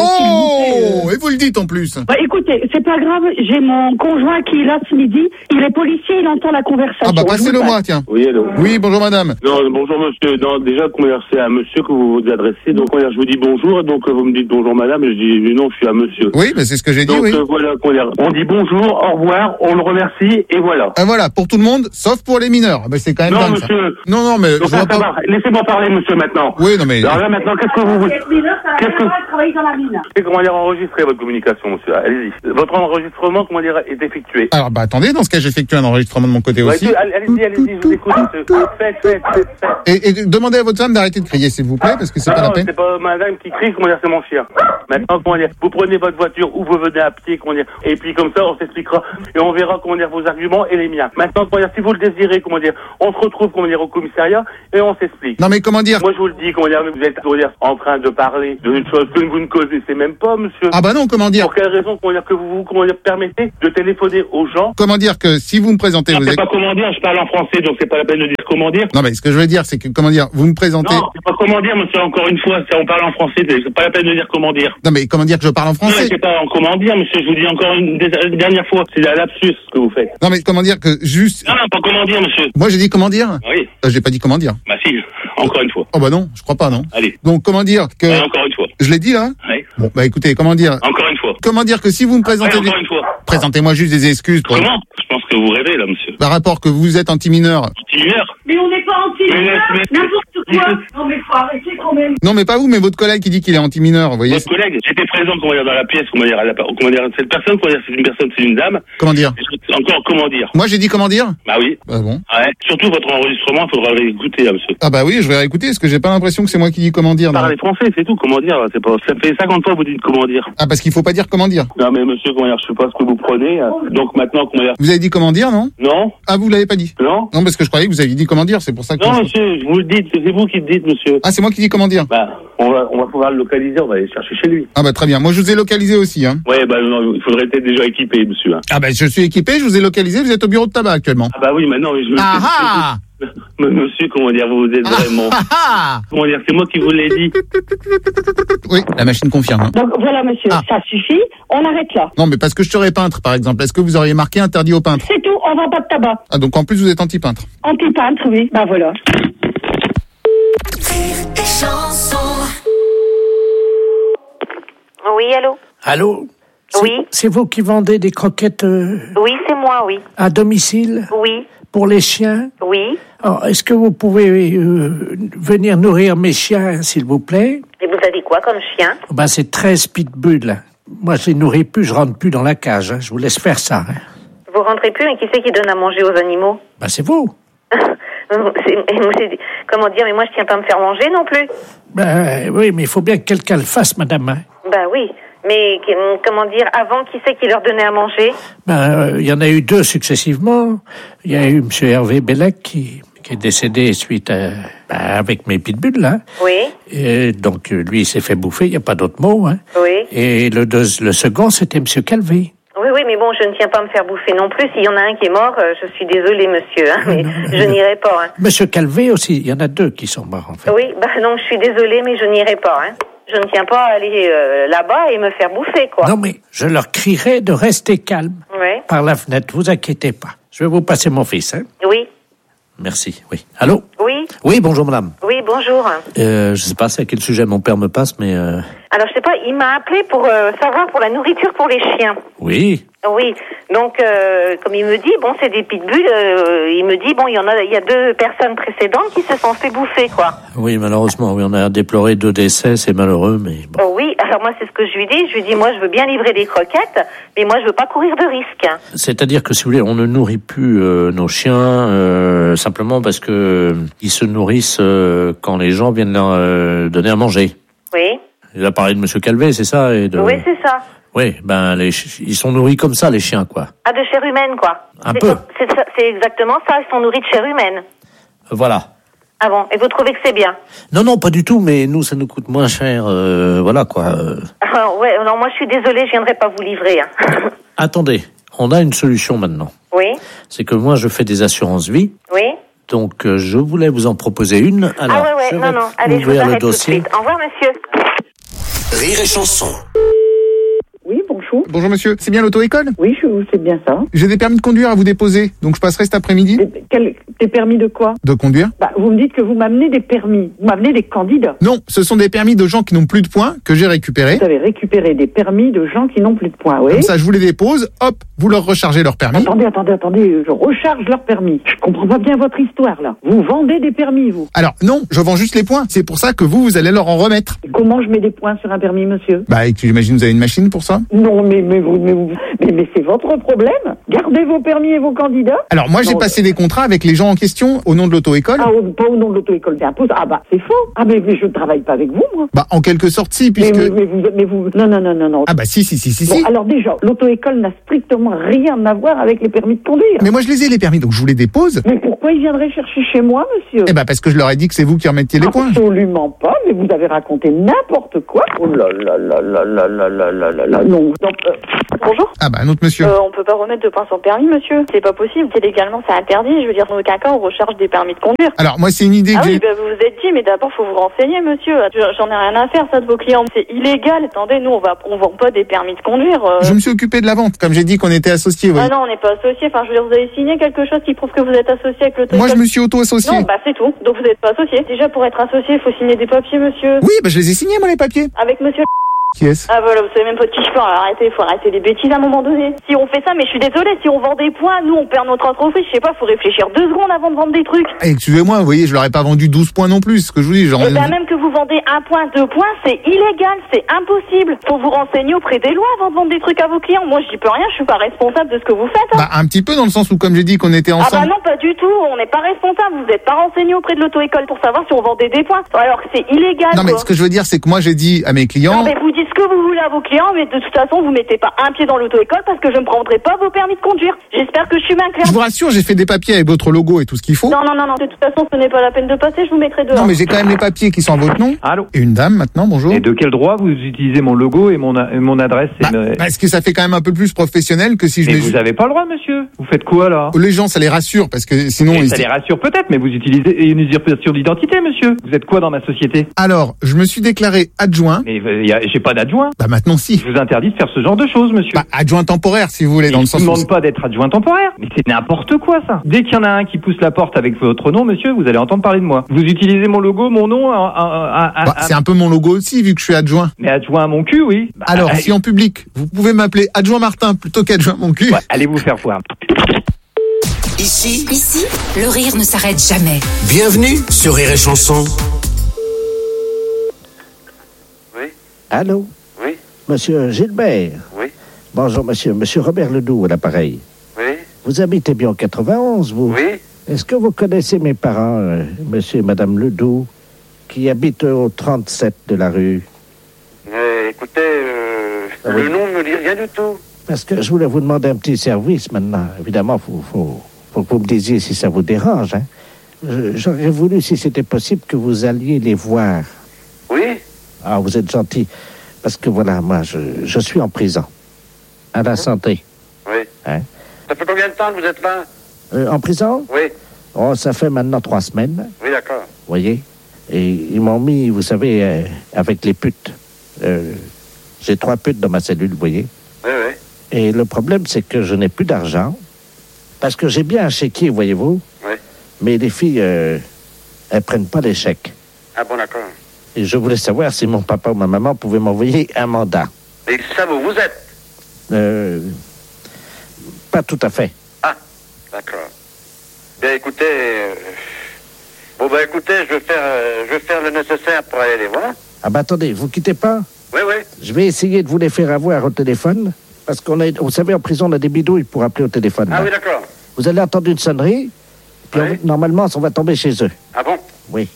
Oh, vous et vous le dites en plus. Bah écoutez, c'est pas grave. J'ai mon conjoint qui est là ce midi. Il est policier, il entend la conversation. Ah bah passez-le moi, tiens. Oui, allô. Oui, bonjour madame. Non, bonjour monsieur. Non, déjà, comment dire, c'est à monsieur que vous vous adressez. Donc, comment dire, je vous dis bonjour. Donc, vous me dites bonjour madame. Et je dis non, je suis à monsieur. Oui, mais c'est ce que j'ai dit, donc, oui. Euh, voilà, comment dire, on dit bonjour, au revoir, on le remercie et voilà. Ah voilà, pour tout le monde, sauf pour les mineurs. Bah, c'est quand même non, dingue, monsieur. Ça. Non, non, mais donc, je vois pas. Laissez-moi parler, monsieur, maintenant. Oui, non, mais. Alors là, maintenant, qu'est-ce que vous. Qu'est-ce que travailler dans la mine. Et comment dire, enregistrer votre communication, monsieur. Allez-y. Votre enregistrement, comment dire, est effectué. Alors, bah, attendez, dans ce cas, j'effectue un enregistrement de mon côté ouais, aussi. Allez-y, allez-y, je vous écoute, monsieur. Faites, faites, faites, faites. Et, et demandez à votre femme d'arrêter de crier, s'il vous plaît, parce que c'est non, pas non, la peine. C'est pas madame qui crie, comment dire, c'est mon chien. Maintenant, comment dire, vous prenez votre voiture ou vous venez à pied, comment dire, et puis comme ça, on s'expliquera et on verra, comment dire, vos arguments et les miens. Maintenant, comment dire, si vous le désirez, comment dire, on se retrouve, comment dire, au commissariat et on s'explique. Non, mais comment dire? Moi, je vous le dis, comment dire, vous êtes, comment dire, en train de parler d'une chose que vous ne connaissez même pas, monsieur. Ah bah non, comment dire? Pour quelle raison, comment dire, que vous vous, comment dire, permettez de téléphoner aux gens? Comment dire que si vous me présentez, non, vous c'est êtes... pas comment dire, je parle en français, donc c'est pas la peine de dire comment dire. Non, mais ce que je veux dire, c'est que, comment dire, vous me présentez... Non, c'est pas comment dire, monsieur, encore une fois, c'est on parle en français, c'est pas la peine de dire comment dire. Non, mais comment dire que je parle en français? Non, c'est pas en comment dire, monsieur, je vous dis encore une, une dernière fois, c'est la lapsus que vous faites. Non, mais comment dire que juste... Non, non, pas comment dire, monsieur. Moi, j'ai dit comment dire? Oui. Euh, j'ai pas dit comment dire. Bah si, encore une fois. Oh bah non, je crois pas, non. Allez. Donc, comment dire que... Ouais, encore une fois. Je l'ai dit, là? Oui. Bon, bah écoutez, comment dire... Encore une fois. Comment dire que si vous me présentez... Ouais, encore des... une fois. Présentez-moi juste des excuses pour... Comment? Je pense que vous rêvez, là, monsieur. Par rapport que vous êtes anti-mineur. Anti-mineur? Mais on n'est pas anti-mineur, n'importe quoi. Non mais faut arrêter quand même. Non mais pas vous, mais votre collègue qui dit qu'il est anti-mineur, vous voyez. Votre collègue, j'étais présent, comment dire, dans la pièce, comment dire, à la, comment dire, cette personne, comment dire, c'est une personne, c'est une dame. Comment dire? Encore comment dire? Moi j'ai dit comment dire? Bah oui. Bah bon. Ouais. Surtout votre enregistrement, il faudra le réécouter, là, monsieur. Ah bah oui, je vais réécouter, parce que j'ai pas l'impression que c'est moi qui dis comment dire. Parlez français, c'est tout, comment dire, c'est pas, ça fait cinquante fois que vous dites comment dire. Ah parce qu'il faut pas dire comment dire. Non mais monsieur, comment dire, je sais pas ce que vous prenez, donc maintenant, comment dire. Vous avez dit comment dire, non? Non. Ah vous l'avez pas dit? Non. Non parce que je croyais que vous aviez dit comment dire, c'est pour ça que... Non monsieur, vous le dites, c'est vous qui le dites, monsieur. Ah c'est moi qui dis comment dire? Bah, on va, on va pouvoir le localiser, on va aller chercher chez lui. Ah bah très bien, moi je vous ai localisé aussi, hein. Ouais, bah non, il faudrait être déjà équipé, monsieur. Hein. Ah bah je suis équipé, je vous ai localisé, vous êtes au bureau de tabac actuellement. Ah bah oui, maintenant, je... Ah ah. Mais monsieur, comment dire, vous êtes vraiment... Ah ah. Comment dire, c'est moi qui vous l'ai dit. Oui, la machine confirme. Hein. Donc voilà monsieur, ah. ça suffit, on arrête là. Non mais parce que je serais peintre par exemple, est-ce que vous auriez marqué interdit aux peintres? C'est tout, on vend pas de tabac. Ah donc en plus vous êtes anti-peintre. Anti-peintre, oui, bah voilà. Oui, allô? Allô? C'est, oui. C'est vous qui vendez des croquettes euh, Oui, c'est moi, oui. à domicile? Oui. Pour les chiens? Oui. Alors, est-ce que vous pouvez euh, venir nourrir mes chiens, s'il vous plaît? Et vous avez quoi comme chien? Ben, c'est treize pitbulls. Moi, je les nourris plus, je rentre plus dans la cage. Hein. Je vous laisse faire ça. Hein. Vous rentrez plus, mais qui c'est qui donne à manger aux animaux? Ben, c'est vous. c'est, c'est, comment dire, mais moi, je tiens pas à me faire manger non plus. Ben, oui, mais il faut bien que quelqu'un le fasse, madame. Hein. Ben oui. Mais comment dire, avant, qui c'est qui leur donnait à manger? Ben, il euh, y en a eu deux successivement. Il y a eu M. Hervé Bellec qui, qui est décédé suite à, ben, avec mes pitbulls, là. Oui. Et donc, lui, il s'est fait bouffer, il n'y a pas d'autre mot. Hein. Oui. Et le, deux, le second, c'était M. Calvé. Oui, oui, mais bon, je ne tiens pas à me faire bouffer non plus. S'il y en a un qui est mort, euh, je suis désolée, monsieur, hein, mais non, non, je non. n'irai pas. Hein. Monsieur Calvé aussi, il y en a deux qui sont morts, en fait. Oui, bah non, je suis désolée, mais je n'irai pas, hein. Je ne tiens pas à aller euh, là-bas et me faire bouffer, quoi. Non, mais je leur crierai de rester calme oui. par la fenêtre, vous inquiétez pas. Je vais vous passer mon fils, hein. Oui. Merci, oui. Allô? Oui. Oui, bonjour, madame. Oui, bonjour. Euh, je sais pas c'est à quel sujet mon père me passe, mais... Euh... Alors, je sais pas, il m'a appelé pour euh, savoir pour la nourriture pour les chiens. Oui. Oui, donc euh, comme il me dit, bon, c'est des pitbulls, euh, il me dit, bon, il y en a, il y a deux personnes précédentes qui se sont fait bouffer, quoi. Oui, malheureusement, oui, on a déploré deux décès, c'est malheureux, mais bon. Oh, oui, alors moi, c'est ce que je lui dis, je lui dis, moi, je veux bien livrer des croquettes, mais moi, je veux pas courir de risque. C'est-à-dire que, si vous voulez, on ne nourrit plus euh, nos chiens euh, simplement parce que euh, ils se nourrissent euh, quand les gens viennent leur euh, donner à manger. Oui. Il a parlé de M. Calvé, c'est ça et de... Oui, c'est ça. Oui, ben les ch- ils sont nourris comme ça, les chiens, quoi. Ah, de chair humaine, quoi. Un c'est peu. C'est, c'est exactement ça, ils sont nourris de chair humaine. Voilà. Ah bon, et vous trouvez que c'est bien? Non, non, pas du tout, mais nous, ça nous coûte moins cher, euh, voilà quoi. euh. Ah, ouais, non, moi je suis désolée, je viendrai pas vous livrer. Hein. Attendez, on a une solution maintenant. Oui, C'est que moi, je fais des assurances vie, oui. donc euh, je voulais vous en proposer une. Alors, ah ouais, ouais, je non, vais non, allez, je vous ouvrir le arrête tout de dossier. suite. Au revoir, monsieur. Rire et chanson. Oui, bonjour. Bonjour monsieur, c'est bien l'auto-école? Oui, je, c'est bien ça. J'ai des permis de conduire à vous déposer, donc je passerai cet après-midi. Des, quel, des permis de quoi? De conduire? Bah, vous me dites que vous m'amenez des permis. Vous m'amenez des candidats. Non, ce sont des permis de gens qui n'ont plus de points que j'ai récupérés. Vous avez récupéré des permis de gens qui n'ont plus de points, oui. Comme ça, je vous les dépose, hop, vous leur rechargez leur permis. Attendez, attendez, attendez, je recharge leur permis. Je comprends pas bien votre histoire, là. Vous vendez des permis, vous. Alors, non, je vends juste les points. C'est pour ça que vous, vous allez leur en remettre. Et comment je mets des points sur un permis, monsieur? Bah, et que j'imagine que vous avez une machine pour ça? Non, mais, mais, vous, mais, vous, mais, mais c'est votre problème. Gardez vos permis et vos candidats. Alors, moi, j'ai Non, passé des contrats avec les gens en question au nom de l'auto-école. Ah, au- pas au nom de l'auto-école d'impôt. Ah bah, c'est faux. Ah, mais, mais je ne travaille pas avec vous, moi. Bah, en quelque sorte, si, Mais, puisque... mais, mais vous, mais vous, non, non, non, non, non. Ah bah, si, si, si, si, Bon, si. alors déjà, l'auto-école n'a strictement rien à voir avec les permis de conduire. Mais moi, je les ai, les permis, donc je vous les dépose. Mais pourquoi ils viendraient chercher chez moi, monsieur? Eh bah, parce que je leur ai dit que c'est vous qui remettiez les points. Absolument pas, mais vous avez raconté n'importe quoi. Oh là là là là là là là là là là. Non, donc, euh, bonjour. Ah bah, un autre monsieur. Euh, on peut pas remettre de points sur permis, monsieur. C'est pas possible. C'est légalement, c'est interdit. Je veux dire, dans aucun cas, on recharge des permis de conduire. Alors, moi, c'est une idée que Ah j'ai... oui, bah, vous vous êtes dit, mais d'abord, faut vous renseigner, monsieur. Je- J'en ai rien à faire, ça, de vos clients. C'est illégal. Attendez, nous, on va, on vend pas des permis de conduire. euh. Je me suis occupé de la vente, comme j'ai dit qu'on était associés, vous Ah voyez. non, on n'est pas associés. Enfin, je veux dire, vous avez signé quelque chose qui prouve que vous êtes associé avec l'auto-école. Moi, je me suis auto-associé. Non, bah, c'est tout. Donc, vous n'êtes pas associé. Déjà, pour être associé, il faut signer des papiers, monsieur. Oui, bah, je les ai signés, moi, les papiers. Avec monsieur. Qui est-ce? Ah voilà, vous savez même pas de qui je parle, alors arrêtez, faut arrêter les bêtises à un moment donné. Si on fait ça, mais je suis désolée, si on vend des points, nous on perd notre entreprise, je sais pas, faut réfléchir deux secondes avant de vendre des trucs. Eh, excusez-moi, vous voyez, je leur ai pas vendu douze points non plus, ce que je vous dis. Genre... Et ben même que vous vendez un point, deux points, c'est illégal, c'est impossible. Faut vous renseigner auprès des lois avant de vendre des trucs à vos clients. Moi je dis peux rien, je suis pas responsable de ce que vous faites. Hein. Bah, un petit peu dans le sens où, comme j'ai dit qu'on était Ah ensemble... bah non, pas du tout, on n'est pas responsable, vous n'êtes pas renseigné auprès de l'auto-école pour savoir si on vendait des points. Alors que c'est illégal. Non, mais quoi. ce que je veux dire, c'est que moi, j'ai dit à mes clients... Non mais vous dites ce que vous voulez à vos clients, mais de toute façon vous mettez pas un pied dans l'auto-école parce que je ne prendrai pas vos permis de conduire. J'espère que je suis bien claire. Je vous rassure, j'ai fait des papiers avec votre logo et tout ce qu'il faut. Non, non, non, non, de toute façon ce n'est pas la peine de passer, je vous mettrai dehors. Non, mais j'ai quand même les papiers qui sont à votre nom. Allô? Et une dame, maintenant, bonjour. Et de quel droit vous utilisez mon logo et mon, a- et mon adresse et Bah, me- Parce que ça fait quand même un peu plus professionnel que si je Mais les... vous avez pas le droit, monsieur. Vous faites quoi, là? Les gens, ça les rassure, parce que sinon... Et ils... ça les rassure peut-être, mais vous utilisez une usurpation d'identité, monsieur. Vous êtes quoi dans ma société? Alors, je me suis déclaré adjoint. Mais euh, y a- j'ai pas d'adjoint. Bah maintenant, si. Je vous interdis de faire ce genre de choses, monsieur. Bah, adjoint temporaire, si vous voulez, dans le Je sens vous où... demande pas d'être adjoint temporaire. Mais c'est n'importe quoi, ça. Dès qu'il y en a un qui pousse la porte avec votre nom, monsieur, vous allez entendre parler de moi. Vous utilisez mon logo, mon nom, un, un, un, Bah, un- c'est un peu mon logo aussi, vu que je suis adjoint. mais adjoint à mon cul, oui. Bah, Alors, allez- si en public, vous pouvez m'appeler adjoint Martin plutôt qu'adjoint mon cul... Ouais, allez vous faire voir. Ici, Ici, le rire ne s'arrête jamais. bienvenue sur Rire et Chanson. Allô? Oui. Monsieur Gilbert? Oui. Bonjour, monsieur. Monsieur Robert Ledoux à l'appareil. Oui. Vous habitez bien en quatre-vingt-onze, vous? Oui. Est-ce que vous connaissez mes parents, euh, monsieur et madame Ledoux, qui habitent au trente-sept de la rue? Mais écoutez, euh, Ah oui. le nom ne me dit rien du tout. Parce que je voulais vous demander un petit service maintenant. Évidemment, il faut, faut, faut que vous me disiez si ça vous dérange. Hein. Je- J'aurais voulu, si c'était possible, que vous alliez les voir. Oui. Ah, vous êtes gentil. Parce que voilà, moi, je, je suis en prison. À la santé. Oui. Hein. Ça fait combien de temps que vous êtes là? Euh, en prison? Oui. Oh, ça fait maintenant trois semaines. Oui, d'accord. Vous voyez? Et ils m'ont mis, vous savez, euh, avec les putes. Euh, J'ai trois putes dans ma cellule, vous voyez? Oui, oui. Et le problème, c'est que je n'ai plus d'argent. Parce que j'ai bien un chéquier, voyez-vous? Oui. Mais les filles, euh, elles prennent pas les chèques. Ah bon, d'accord. Et je voulais savoir si mon papa ou ma maman pouvaient m'envoyer un mandat. Et ça, vous, vous êtes? Euh, pas tout à fait. Ah, d'accord. Bien, écoutez... euh, Bon, ben, écoutez, je vais faire, euh, je vais faire le nécessaire pour aller les voir. Ah bah attendez, vous quittez pas? Oui, oui. Je vais essayer de vous les faire avoir au téléphone. Parce qu'on a, vous savez, en prison, on a des bidouilles pour appeler au téléphone. Ah là. oui, d'accord. Vous allez entendre une sonnerie, puis Oui. on- normalement, on va tomber chez eux. Ah bon? Oui.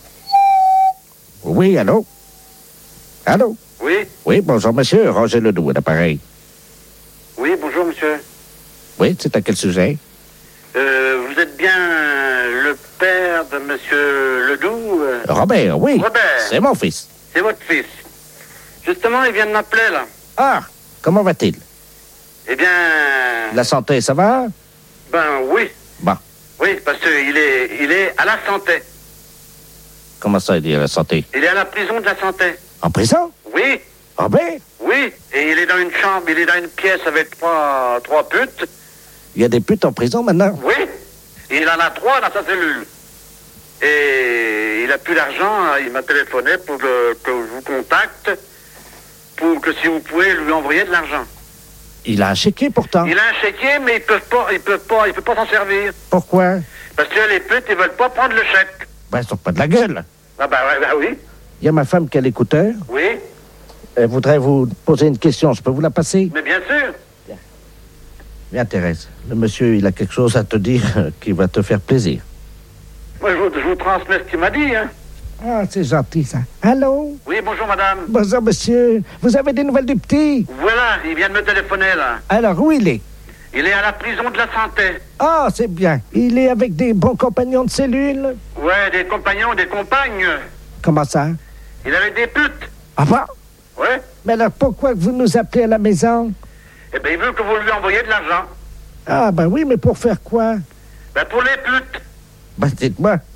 Oui, allô? Allô? Oui. Oui, bonjour, monsieur. Roger Ledoux, à l'appareil. Oui, bonjour, monsieur. Oui, c'est à quel sujet? Euh, vous êtes bien le père de Monsieur Ledoux. euh, Robert, oui. Robert. C'est mon fils. C'est votre fils. Justement, il vient de m'appeler, là. Ah, comment va-t-il? Eh bien... La santé, ça va? Ben oui. Bon. Oui, parce qu'il est, il est à la santé. Comment ça, il est à la santé? Il est à la prison de la santé. En prison? Oui. Robert? Oui. Et il est dans une chambre, il est dans une pièce avec trois, trois putes. Il y a des putes en prison maintenant? Oui. Et il en a trois dans sa cellule. Et il a plus d'argent, il m'a téléphoné pour que, que je vous contacte, pour que si vous pouvez lui envoyer de l'argent. Il a un chéquier pourtant. Il a un chéquier, mais il peut pas, il peut pas, il peut pas s'en servir. Pourquoi? Parce que les putes, ils veulent pas prendre le chèque. Ben, ils sont pas de la gueule. Ah ben, ouais, ben oui. Il y a ma femme qui a l'écouteur. Oui. Elle voudrait vous poser une question. Je peux vous la passer? Mais bien sûr. Viens, Thérèse. Le monsieur, il a quelque chose à te dire qui va te faire plaisir. Moi, je vous, je vous transmets ce qu'il m'a dit, hein. Ah, c'est gentil, ça. Allô? Oui, bonjour, madame. Bonjour, monsieur. Vous avez des nouvelles du petit? Voilà, il vient de me téléphoner, là. Alors, où il est? Il est à la prison de la santé. Ah, c'est bien. Il est avec des bons compagnons de cellule? Ouais, des compagnons, des compagnes. Comment ça? Il avait des putes. Ah bon? Ouais. Mais alors, pourquoi vous nous appelez à la maison? Eh bien, il veut que vous lui envoyiez de l'argent. Ah, ben oui, mais pour faire quoi? Ben, pour les putes. Ben, dites-moi,